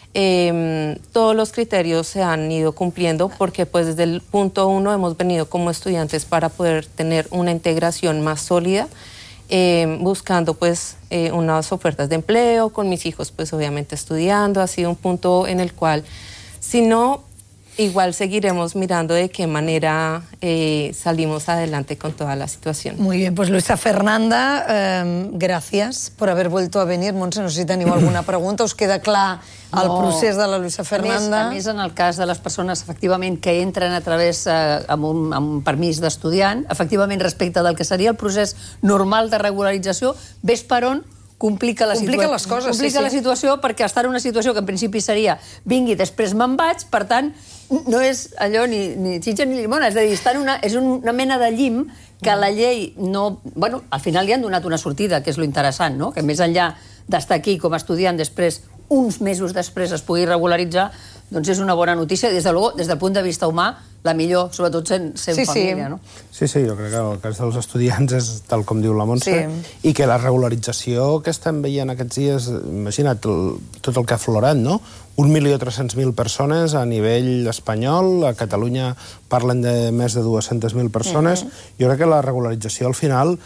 todos los criterios se han ido cumpliendo, porque pues desde el punto 1 hemos venido como estudiantes para poder tener una integración más sólida, buscando pues unas ofertas de empleo, con mis hijos pues obviamente estudiando. Ha sido un punto en el cual, si no igual seguiremos mirando de qué manera salimos adelante con toda la situación. Muy bien, pues Luisa Fernanda, gracias por haber vuelto a venir. Montse, no sé si teniu alguna pregunta. Us queda clar el procés de la Luisa Fernanda? A més, en el cas de les persones, efectivament, que entren a través amb un permís d'estudiant, efectivament, respecte del que seria el procés normal de regularització, ves per on complica la situació perquè estar en una situació que en principi seria vingui, després me'n vaig, per tant, no és allò ni xitxa ni llimona, és a dir, és una mena de llim que la llei no... Bueno, al final li han donat una sortida, que és lo interessant, no? Que més enllà d'estar aquí com a estudiant, després, uns mesos després es pugui regularitzar, doncs és una bona notícia. Des del punt de vista humà, la millor, sobretot sent família, no? Sí, jo crec que el cas dels estudiants és tal com diu la Montse, i que la regularització que estem veient aquests dies, imagina't tot el que ha aflorat, no? 1.300.000 persones a nivell espanyol, a Catalunya parlen de més de 200.000 persones. Jo crec que la regularització al final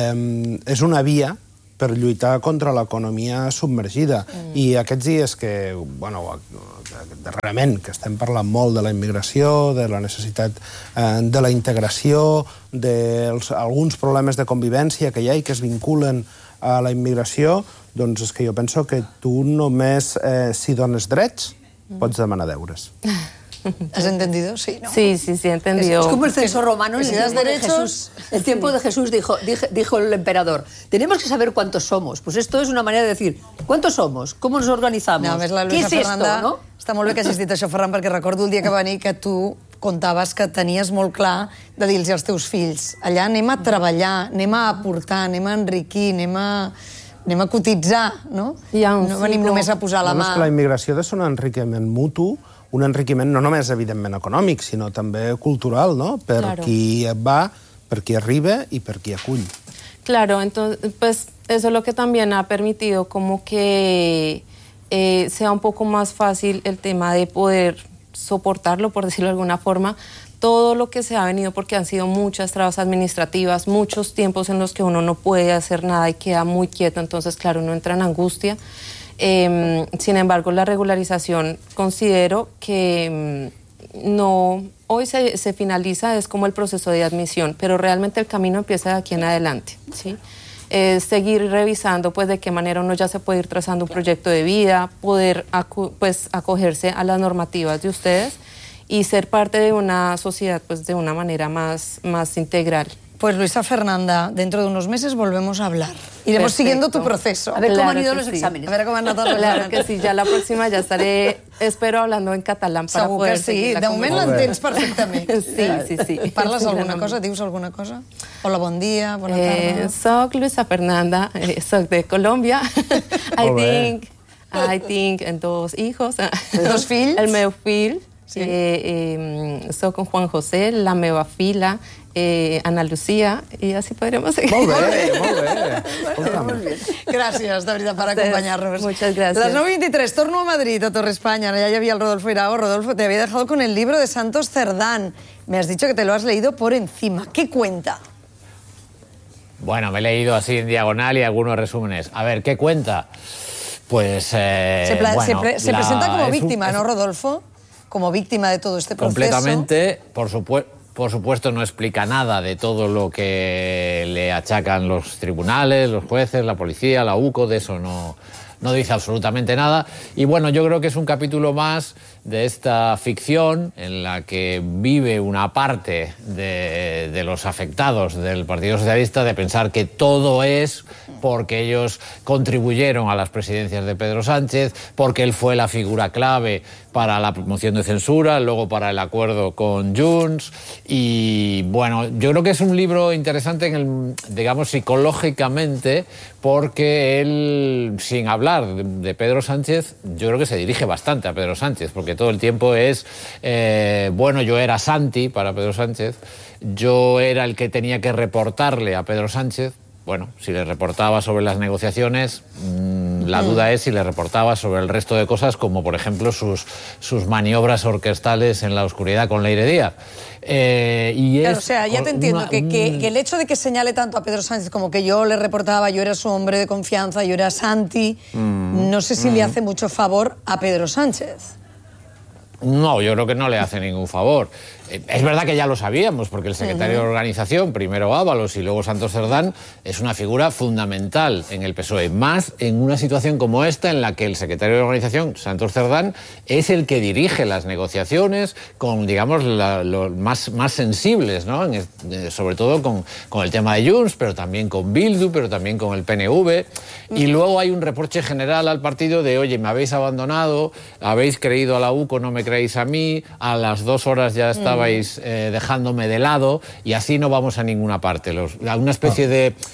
és una via per lluitar contra l'economia submergida. I aquests dies que, bueno, darrerament, que estem parlant molt de la immigració, de la necessitat de la integració, d'alguns problemes de convivència que hi ha i que es vinculen a la immigració, doncs és que jo penso que tu només, si dones drets, pots demanar deures. ¿Has entendido? Sí, ¿no? Sí, he entendido. Es como el censo romano en el tiempo de Jesús. Dijo el emperador, tenemos que saber cuántos somos. Pues esto es una manera de decir, ¿cuántos somos? ¿Cómo nos organizamos? No, a més, la Luisa Fernanda, no? Està molt bé que hagis dit això, Ferran, perquè recordo el dia que va venir que tu contaves que tenies molt clar de dir-los als teus fills, allà anem a treballar, anem a aportar, anem a enriquir, anem a cotitzar, no? No venim només a posar la mà. La immigració ha de ser un enriquiment mutu, un enriquiment no només, evidentment, econòmic, sinó també cultural, ¿no? Per qui va, per qui arriba y per qui acull. Claro, entonces, pues eso es lo que también ha permitido como que sea un poco más fácil el tema de poder soportarlo, por decirlo de alguna forma, todo lo que se ha venido, porque han sido muchas trabas administrativas, muchos tiempos en los que uno no puede hacer nada y queda muy quieto, entonces, claro, uno entra en angustia. Sin embargo, la regularización considero que no, hoy se finaliza, es como el proceso de admisión, pero realmente el camino empieza de aquí en adelante, ¿sí? Seguir revisando pues de qué manera uno ya se puede ir trazando un proyecto de vida, poder pues acogerse a las normativas de ustedes y ser parte de una sociedad pues de una manera más integral. Pues Luisa Fernanda, dentro de unos meses volvemos a hablar. Iremos siguiendo tu proceso. A ver cómo han ido los exámenes. A ver cómo han ido los exámenes. Claro que sí, ya la próxima ya estaré, espero, hablando en catalán para poder seguir. De moment l'entens perfectament. Sí. Parles alguna cosa? Dius alguna cosa? Hola, bon dia, bona tarda. Soc Luisa Fernanda, soc de Colòmbia. I think en dos hijos. Dos fills? El meu fill. Soc con Juan José, la meva filla, Ana Lucía, y así podremos seguir. Molt bé. Gràcies, de veritat, per acompanyar-nos. Muchas gracias. Las 9:23, torno a Madrid, a Torre España. Ya había el Rodolfo Irago. Rodolfo, te había dejado con el libro de Santos Cerdán. Me has dicho que te lo has leído por encima. ¿Qué cuenta? Bueno, me he leído así en diagonal y algunos resúmenes. A ver, ¿qué cuenta? Pues, se presenta como víctima, ¿no, Rodolfo? Como víctima de todo este proceso. Completamente, por supuesto no explica nada de todo lo que le achacan los tribunales, los jueces, la policía, la UCO, de eso no dice absolutamente nada. Y bueno, yo creo que es un capítulo más de esta ficción en la que vive una parte de los afectados del Partido Socialista de pensar que todo es porque ellos contribuyeron a las presidencias de Pedro Sánchez, porque él fue la figura clave para la moción de censura, luego para el acuerdo con Junts. Y bueno, yo creo que es un libro interesante, digamos, psicológicamente, porque él, sin hablar de Pedro Sánchez, yo creo que se dirige bastante a Pedro Sánchez, porque todo el tiempo es, bueno, yo era Santi para Pedro Sánchez, yo era el que tenía que reportarle a Pedro Sánchez. Bueno, si le reportaba sobre las negociaciones, la duda es si le reportaba sobre el resto de cosas, como por ejemplo sus maniobras orquestales en la oscuridad con Leire Díaz. Claro, o sea, ya te entiendo, que el hecho de que señale tanto a Pedro Sánchez como que yo le reportaba, yo era su hombre de confianza, yo era Santi, no sé si le hace mucho favor a Pedro Sánchez. No, yo creo que no le hace ningún favor. Es verdad que ya lo sabíamos, porque el secretario de organización, primero Ábalos y luego Santos Cerdán, es una figura fundamental en el PSOE, más en una situación como esta en la que el secretario de organización, Santos Cerdán, es el que dirige las negociaciones con, digamos, los más sensibles, ¿no? Sobre todo con el tema de Junts, pero también con Bildu, pero también con el PNV. Y luego hay un reproche general al partido de, oye, me habéis abandonado, habéis creído a la UCO, no me creéis a mí, a las 2 horas ya estabais dejándome de lado y así no vamos a ninguna parte. Una especie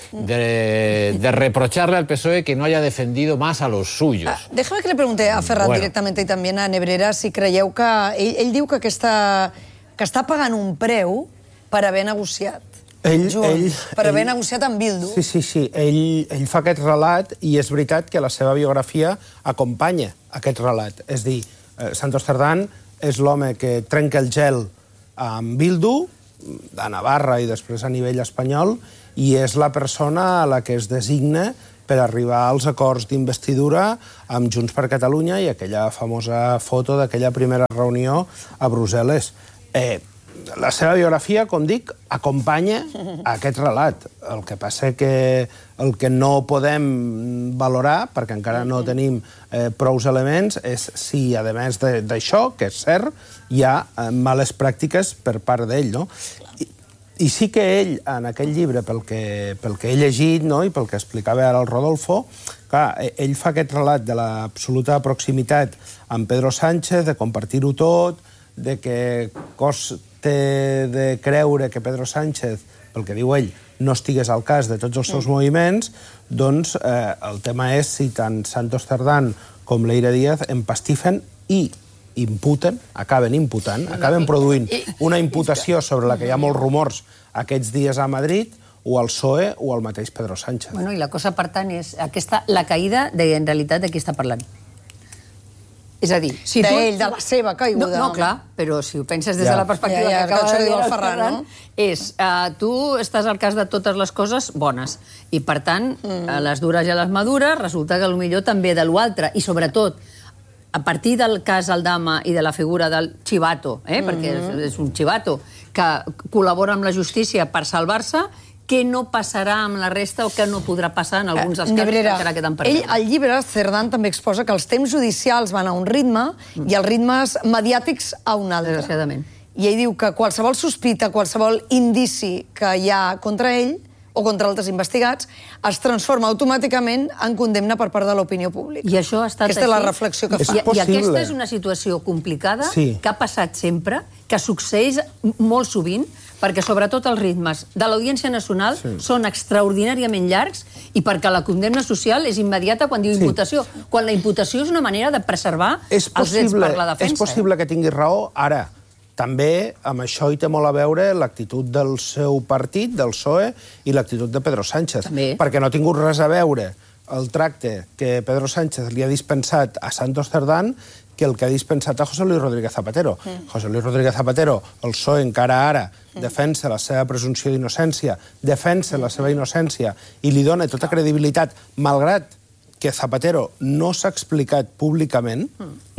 de reprocharle al PSOE que no haya defendido más a los suyos. Déjame que le pregunte a Ferran directament i també a Nebrera si creieu que... Ell diu que està pagant un preu per haver negociat. Per haver negociat amb Bildu. Sí. Ell fa aquest relat i és veritat que la seva biografia acompanya aquest relat. És dir, Santos Cerdán és l'home que trenca el gel amb Bildu, a Navarra i després a nivell espanyol, i és la persona a la que es designa per arribar als acords d'investidura amb Junts per Catalunya i aquella famosa foto d'aquella primera reunió a Brussel·les. La seva biografia, com dic, acompanya aquest relat. El que passa que el que no podem valorar, perquè encara no tenim prous elements, és si, a més d'això, que és cert, hi ha males pràctiques per part d'ell, no? I sí que ell, en aquell llibre, pel que he llegit, no?, i pel que explicava ara el Rodolfo, clar, ell fa aquest relat de l'absoluta proximitat amb Pedro Sánchez, de compartir-ho tot, de que costa de creure que Pedro Sánchez, pel que diu ell, no estigués al cas de tots els seus moviments, doncs el tema és si tant Santos Cerdán com Leire Díaz empastifen i imputen, acaben produint una imputació sobre la que hi ha molts rumors aquests dies a Madrid, o al PSOE o al mateix Pedro Sánchez. Bueno, i la cosa, per tant, és la caïda, en realitat, de qui està parlant. És a dir, si d'ell, de la seva caiguda. No, clar, però si ho penses des de la perspectiva que acaba de dir el Ferran, és tu estàs al cas de totes les coses bones i, per tant, a les dures i a les madures resulta que potser també de l'altre, i sobretot a partir del cas Aldama i de la figura del chivato, perquè és un chivato que col·labora amb la justícia per salvar-se, què no passarà amb la resta o què no podrà passar en alguns dels casos que encara queden per veure. Al llibre, Cerdán també exposa que els temps judicials van a un ritme i els ritmes mediàtics a un altre. Desgraciadament. I ell diu que qualsevol sospita, qualsevol indici que hi ha contra ell o contra altres investigats es transforma automàticament en condemna per part de l'opinió pública. I això ha estat aquesta és la reflexió que fa. I aquesta és una situació complicada que ha passat sempre, que succeeix molt sovint, perquè sobretot els ritmes de l'Audiència Nacional són extraordinàriament llargs i perquè la condemna social és immediata quan diu imputació. Quan la imputació és una manera de preservar els drets per la defensa. És possible que tingui raó ara. També amb això hi té molt a veure l'actitud del seu partit, del PSOE, i l'actitud de Pedro Sánchez. Perquè no ha tingut res a veure el tracte que Pedro Sánchez li ha dispensat a Santos Cerdán que el que ha dispensat a José Luis Rodríguez Zapatero. José Luis Rodríguez Zapatero, el PSOE encara ara defensa la seva presumpció d'innocència, defensa la seva innocència i li dona tota credibilitat, malgrat que Zapatero no s'ha explicat públicament,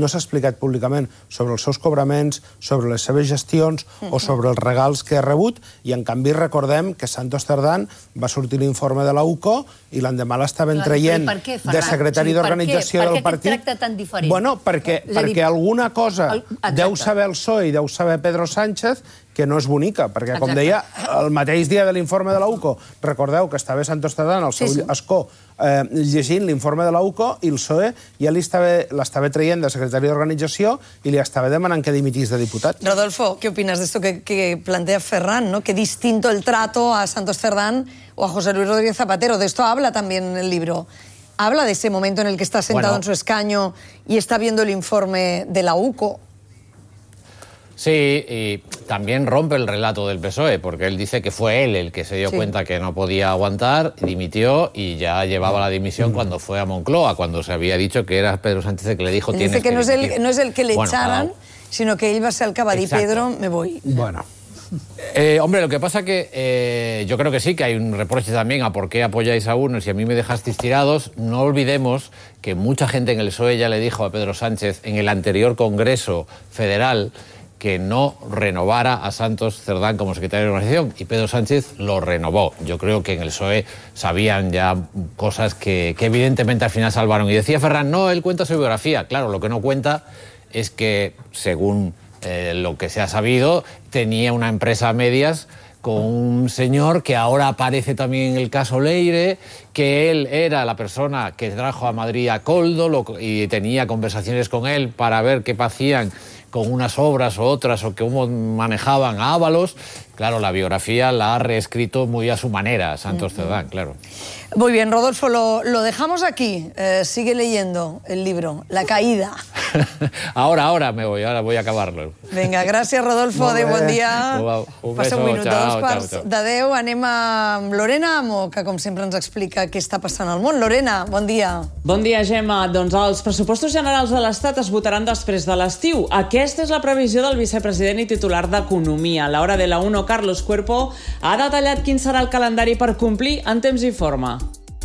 sobre els seus cobraments, sobre les seves gestions o sobre els regals que ha rebut, i en canvi recordem que Santos Cerdán va sortir l'informe de la UCO i l'endemà l'estaven traient de secretari d'organització del partit. Per què tracta tan diferent? Bueno, perquè alguna cosa deu saber el PSOE i deu saber Pedro Sánchez que no és bonica, perquè, com deia, el mateix dia de l'informe de la UCO, recordeu que estava Santos Cerdán al seu escó llegint l'informe de la UCO i el PSOE ja l'estava traient de secretari d'organització i li estava demanant que dimitís de diputat. Rodolfo, ¿qué opinas de esto que plantea Ferran, ¿no? Qué distinto el trato a Santos Cerdán o a José Luis Rodríguez Zapatero. De esto habla también el libro. Habla de ese momento en el que está sentado en su escaño y está viendo el informe de la UCO. Sí, y también rompe el relato del PSOE, porque él dice que fue él el que se dio cuenta que no podía aguantar, dimitió y ya llevaba la dimisión cuando fue a Moncloa, cuando se había dicho que era Pedro Sánchez el que le dijo tienes que dimitir. Dice que no es el que le echaran, sino que él va a ser el que va a dir, Pedro, me voy. Bueno, Hombre, lo que pasa que yo creo que sí, que hay un reproche también a por qué apoyáis a unos y a mí me dejasteis tirados. No olvidemos que mucha gente en el PSOE ya le dijo a Pedro Sánchez en el anterior Congreso Federal que no renovara a Santos Cerdán como secretario de organización, y Pedro Sánchez lo renovó. Yo creo que en el PSOE sabían ya cosas que evidentemente al final salvaron. Y decía Ferran, no, él cuenta su biografía. Claro, lo que no cuenta es que, según lo que se ha sabido, tenía una empresa a medias con un señor que ahora aparece también en el caso Leire, que él era la persona que trajo a Madrid a Koldo y tenía conversaciones con él para ver qué hacían con unas obras o otras, o cómo manejaban a Ábalos. Claro, la biografía la ha reescrito muy a su manera Santos Cerdán, claro. Muy bien, Rodolfo, lo dejamos aquí. Sigue leyendo el libro, La caída. Ahora me voy, ahora voy a acabarlo. Vinga, gràcies, Rodolfo. Adéu, bon dia. Passa un minut, ciao, 2 de 10. Anem amb Lorena Amo, que com sempre ens explica què està passant al món. Lorena, bon dia. Bon dia, Gemma. Doncs els pressupostos generals de l'Estat es votaran després de l'estiu. Aquesta és la previsió del vicepresident i titular d'Economia. A l'hora de la 1, Carlos Cuerpo ha detallat quin serà el calendari per complir en temps i forma.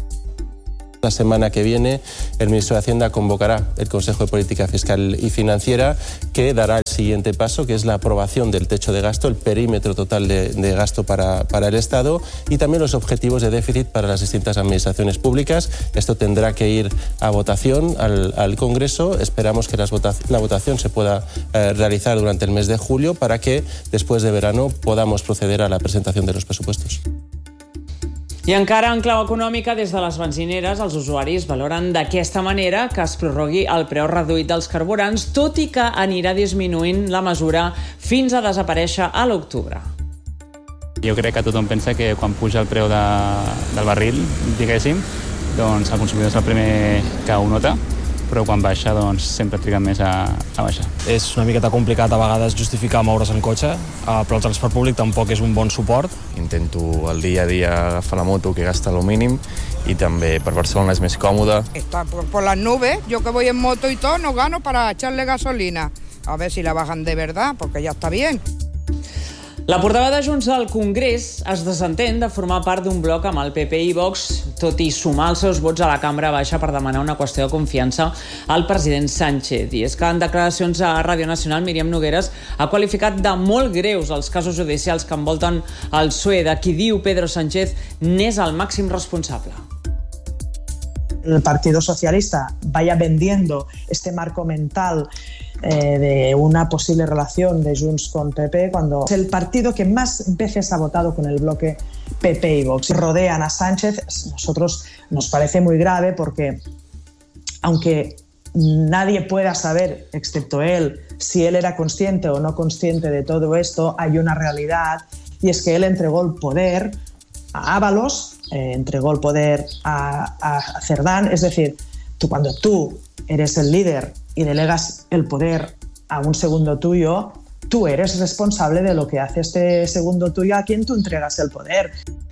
La semana que viene, el ministro de Hacienda convocará el Consejo de Política Fiscal y Financiera, que dará el siguiente paso, que es la aprobación del techo de gasto, el perímetro total de gasto para el Estado y también los objetivos de déficit para las distintas administraciones públicas. Esto tendrá que ir a votación al Congreso. Esperamos que la votación se pueda realizar durante el mes de julio para que después de verano podamos proceder a la presentación de los presupuestos. I encara en clau econòmica, des de les benzineres, els usuaris valoren d'aquesta manera que es prorrogui el preu reduït dels carburants, tot i que anirà disminuint la mesura fins a desaparèixer a l'octubre. Jo crec que tothom pensa que quan puja el preu del barril, diguéssim, doncs el consumidor és el primer que ho nota, però quan baixa doncs sempre triga més a baixar. És una miqueta complicat a vegades justificar moure's en cotxe, però el transport públic tampoc és un bon suport. Intento el dia a dia agafar la moto, que gasta lo mínim, y también per Barcelona es més còmode. Está por las nubes, yo que voy en moto y todo, no gano para echarle gasolina. A ver si la bajan de verdad, porque ya está bien. La portaveu de Junts al Congrés es desentén de formar part d'un bloc amb el PP i Vox, tot i sumar els seus vots a la cambra baixa per demanar una qüestió de confiança al president Sánchez. I és que en declaracions a Ràdio Nacional, Míriam Nogueras ha qualificat de molt greus els casos judicials que envolten el PSOE, de qui diu Pedro Sánchez n'és el màxim responsable. El Partido Socialista vaya vendiendo este marco mental de una posible relación de Junts con PP, cuando el partido que más veces ha votado con el bloque PP y Vox rodean a Sánchez, nosotros nos parece muy grave porque, aunque nadie pueda saber, excepto él, si él era consciente o no consciente de todo esto, hay una realidad, y es que él entregó el poder a Ábalos, entregó el poder a Cerdán. Es decir, cuando tú eres el líder y delegas el poder a un segundo tuyo, tú eres responsable de lo que hace este segundo tuyo a quien tú entregas el poder.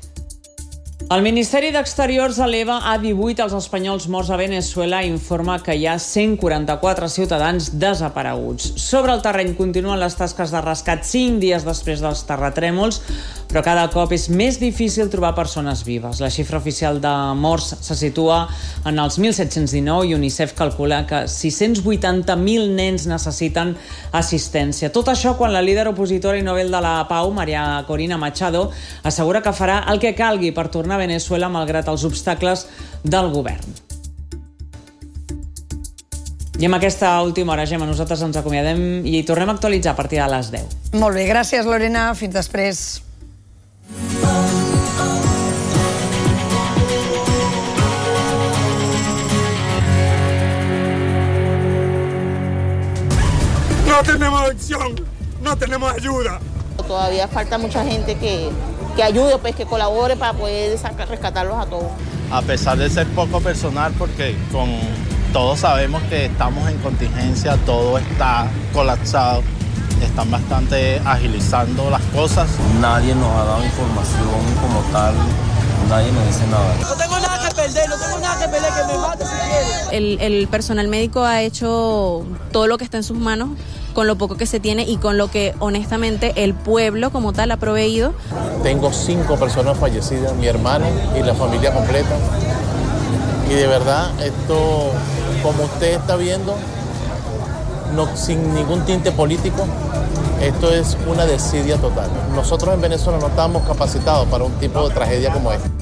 El Ministeri d'Exteriors eleva a 18 els espanyols morts a Venezuela i informa que hi ha 144 ciutadans desapareguts. Sobre el terreny continuen les tasques de rescat 5 dies després dels terratrèmols, però cada cop és més difícil trobar persones vives. La xifra oficial de morts se situa en els 1.719 i UNICEF calcula que 680.000 nens necessiten assistència. Tot això quan la líder opositora i Nobel de la Pau, María Corina Machado, assegura que farà el que calgui per tornar a Venezuela malgrat els obstacles del govern. I amb aquesta última hora, Gemma, nosaltres ens acomiadem i tornem a actualitzar a partir de les 10. Molt bé, gràcies, Lorena. Fins després. No tenemos opción, no tenemos ayuda. Todavía falta mucha gente que ayude, pues, que colabore para poder rescatarlos a todos. A pesar de ser poco personal, porque todos sabemos que estamos en contingencia, todo está colapsado, están bastante agilizando las cosas. Nadie nos ha dado información como tal, nadie nos dice nada. No tengo nada que perder, que me mate si quiere. El personal médico ha hecho todo lo que está en sus manos con lo poco que se tiene y con lo que honestamente el pueblo como tal ha proveído. Tengo 5 personas fallecidas, mi hermano y la familia completa. Y de verdad, esto, como usted está viendo, sin ningún tinte político, esto es una desidia total. Nosotros en Venezuela no estamos capacitados para un tipo de tragedia como esta.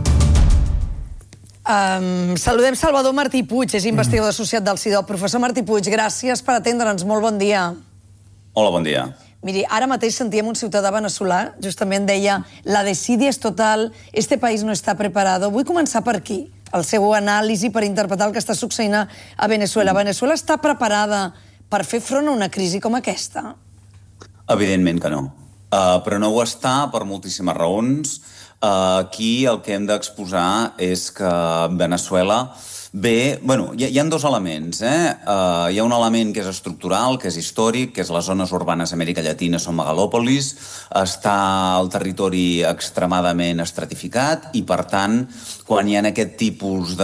Saludem Salvador Martí Puig, és investigador associat del CIDOB. Professor Martí Puig, gràcies per atendre'ns. Molt bon dia. Hola, bon dia. Miri, ara mateix sentíem un ciutadà veneçolà, justament deia, la desidia és total, este país no està preparado. Vull començar per aquí, el seu anàlisi per interpretar el que està succeint a Venezuela. Venezuela està preparada per fer front a una crisi com aquesta? Evidentment que no. Però no ho està per moltíssimes raons. Aquí el que hem d'exposar és que Venezuela ve... Bueno, hi ha 2 elements. Hi ha un element que és estructural, que és històric, que és les zones urbanes d'Amèrica Llatina són megalòpolis, està el territori extremadament estratificat i, per tant, quan hi ha aquest tipus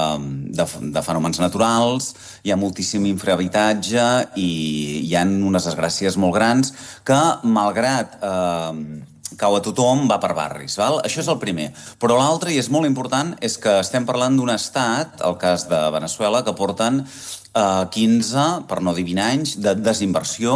de fenòmens naturals, hi ha moltíssim infrahabitatge i hi ha unes desgràcies molt grans que, malgrat cau a tothom, va per barris. Val? Això és el primer. Però l'altre, i és molt important, és que estem parlant d'un estat, el cas de Venezuela, que porten 15, per no dir 20 anys, de desinversió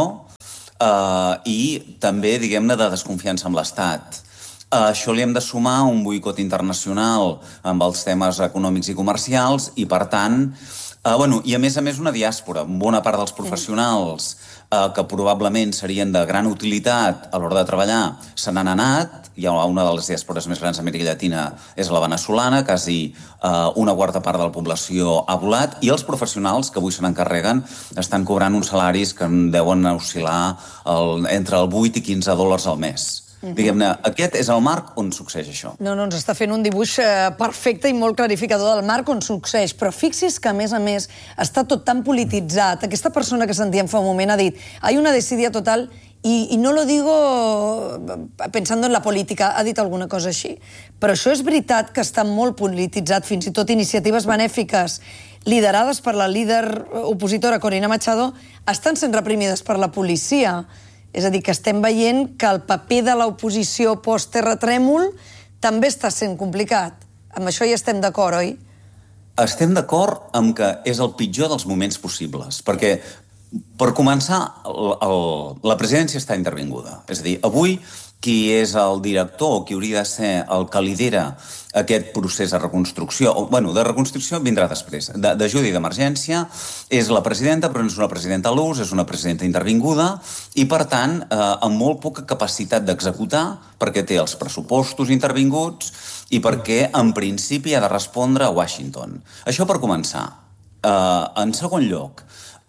i també, diguem-ne, de desconfiança amb l'Estat. A això li hem de sumar un boicot internacional amb els temes econòmics i comercials i, per tant, i a més una diàspora. Bona part dels professionals que probablement serien de gran utilitat a l'hora de treballar se n'han anat. Hi ha una de les diàspores més grans d'Amèrica Llatina, és la veneçolana, quasi una quarta part de la població ha volat, i els professionals que avui se n'encarreguen estan cobrant uns salaris que deuen oscil·lar entre el 8 i 15 dòlars al mes. Diguem-ne, aquest és el marc on succeeix això. No, ens està fent un dibuix perfecte i molt clarificador del marc on succeeix, però fixi's que, a més, està tot tan polititzat. Aquesta persona que sentíem fa un moment ha dit «hay una desidia total» i no lo digo pensando en la política, ha dit alguna cosa així. Però això és veritat que està molt polititzat, fins i tot iniciatives benèfiques liderades per la líder opositora Corina Machado estan sent reprimides per la policia. És a dir, que estem veient que el paper de l'oposició post-terratrèmol també està sent complicat. Amb això hi estem d'acord, oi? Estem d'acord amb que és el pitjor dels moments possibles, perquè, per començar, la presidència està intervinguda. És a dir, avui, qui és el director, qui hauria de ser el que lidera aquest procés de reconstrucció, de reconstrucció vindrà després, d'ajuda i d'emergència, és la presidenta, però no és una presidenta a l'ús, és una presidenta intervinguda, i per tant, amb molt poca capacitat d'executar, perquè té els pressupostos intervinguts i perquè, en principi, ha de respondre a Washington. Això per començar. En segon lloc,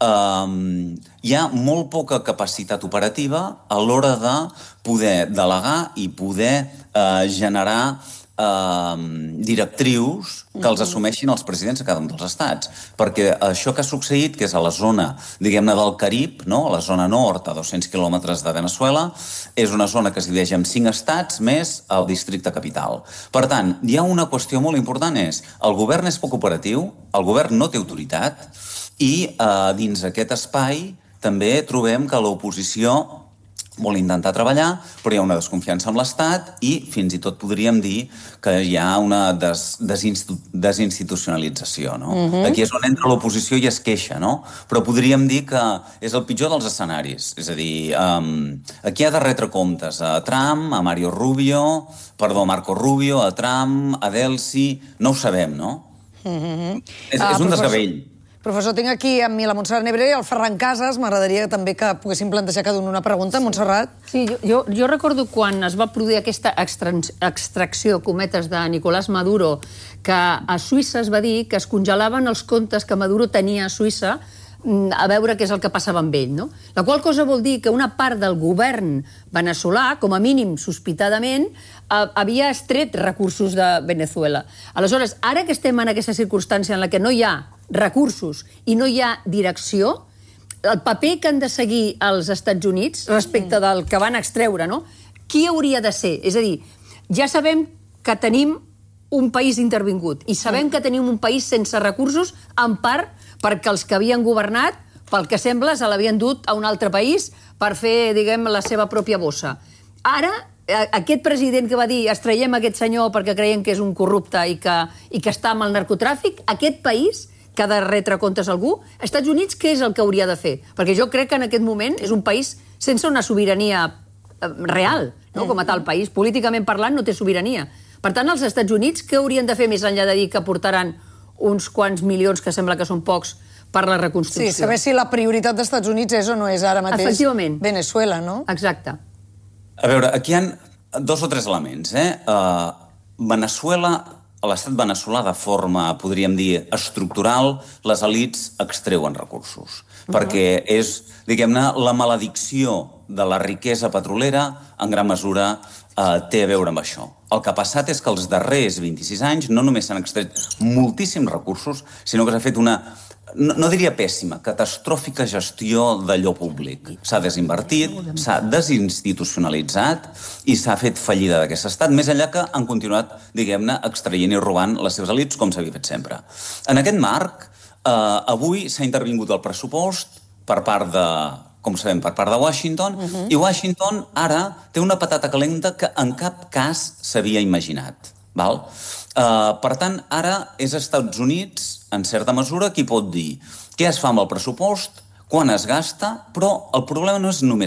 hi ha molt poca capacitat operativa a l'hora de poder delegar i poder generar directrius que els assumeixin els presidents de cada un dels estats. Perquè això que ha succeït, que és a la zona, diguem-ne, del Carib, a la zona nord, a 200 quilòmetres de Venezuela, és una zona que es divideix en 5 estats més el districte capital. Per tant, hi ha una qüestió molt important, és el govern és poc operatiu, el govern no té autoritat, i dins aquest espai també trobem que l'oposició vol intentar treballar, però hi ha una desconfiança amb l'Estat i fins i tot podríem dir que hi ha una desinstitucionalització. Aquí és on entra l'oposició i es queixa, però podríem dir que és el pitjor dels escenaris. És a dir, aquí ha de retre comptes a Trump, a Marco Rubio, a Trump, a Delcy, no ho sabem, no? És un desgavell. Professor, tinc aquí amb mi la Montserrat Nebrera i el Ferran Casas. M'agradaria també que poguéssim plantejar cada una pregunta. Montserrat? Sí, jo recordo quan es va produir aquesta extracció, cometes, de Nicolás Maduro, que a Suïssa es va dir que es congelaven els comptes que Maduro tenia a Suïssa a veure què és el que passava amb ell, no? La qual cosa vol dir que una part del govern veneçolà, com a mínim sospitadament, havia estret recursos de Venezuela. Aleshores, ara que estem en aquesta circumstància en la que no hi ha recursos i no hi ha direcció, el paper que han de seguir els Estats Units respecte del que van extreure, no? Qui hauria de ser? És a dir, ja sabem que tenim un país intervingut i sabem que tenim un país sense recursos, en part perquè els que havien governat pel que sembla, se l'havien dut a un altre país per fer, diguem, la seva pròpia bossa. Ara, aquest president que va dir extraiem aquest senyor perquè creiem que és un corrupte i que està amb el narcotràfic, aquest país que ha de retre comptes a algú, Estats Units, què és el que hauria de fer? Perquè jo crec que en aquest moment és un país sense una sobirania real, no? Com a tal país. Políticament parlant no té sobirania. Per tant, els Estats Units què haurien de fer més enllà de dir que portaran uns quants milions, que sembla que són pocs, per la reconstrucció? Sí, saber si la prioritat dels Estats Units és o no és ara mateix Venezuela, no? Exacte. A veure, aquí hi ha 2 o 3 elements. Venezuela, a l'estat veneçolà, de forma, podríem dir, estructural, les elits extreuen recursos. Perquè és, diguem-ne, la maledicció de la riquesa petrolera, en gran mesura, té a veure amb això. El que ha passat és que els darrers 26 anys no només s'han extret moltíssims recursos, sinó que s'ha fet una, no diria pèssima, catastròfica gestió d'allò públic. S'ha desinvertit, s'ha desinstitucionalitzat i s'ha fet fallida d'aquest estat, més enllà que han continuat, diguem-ne, extraient i robant les seves elits, com s'havia fet sempre. En aquest marc, avui s'ha intervingut el pressupost per part de, com sabem, per part de Washington, i Washington ara té una patata calenta que en cap cas s'havia imaginat. Val? Per tant, ara és Estats Units, en certa mesura, qui pot dir què es fa amb el pressupost, quan es gasta, però el problema no és només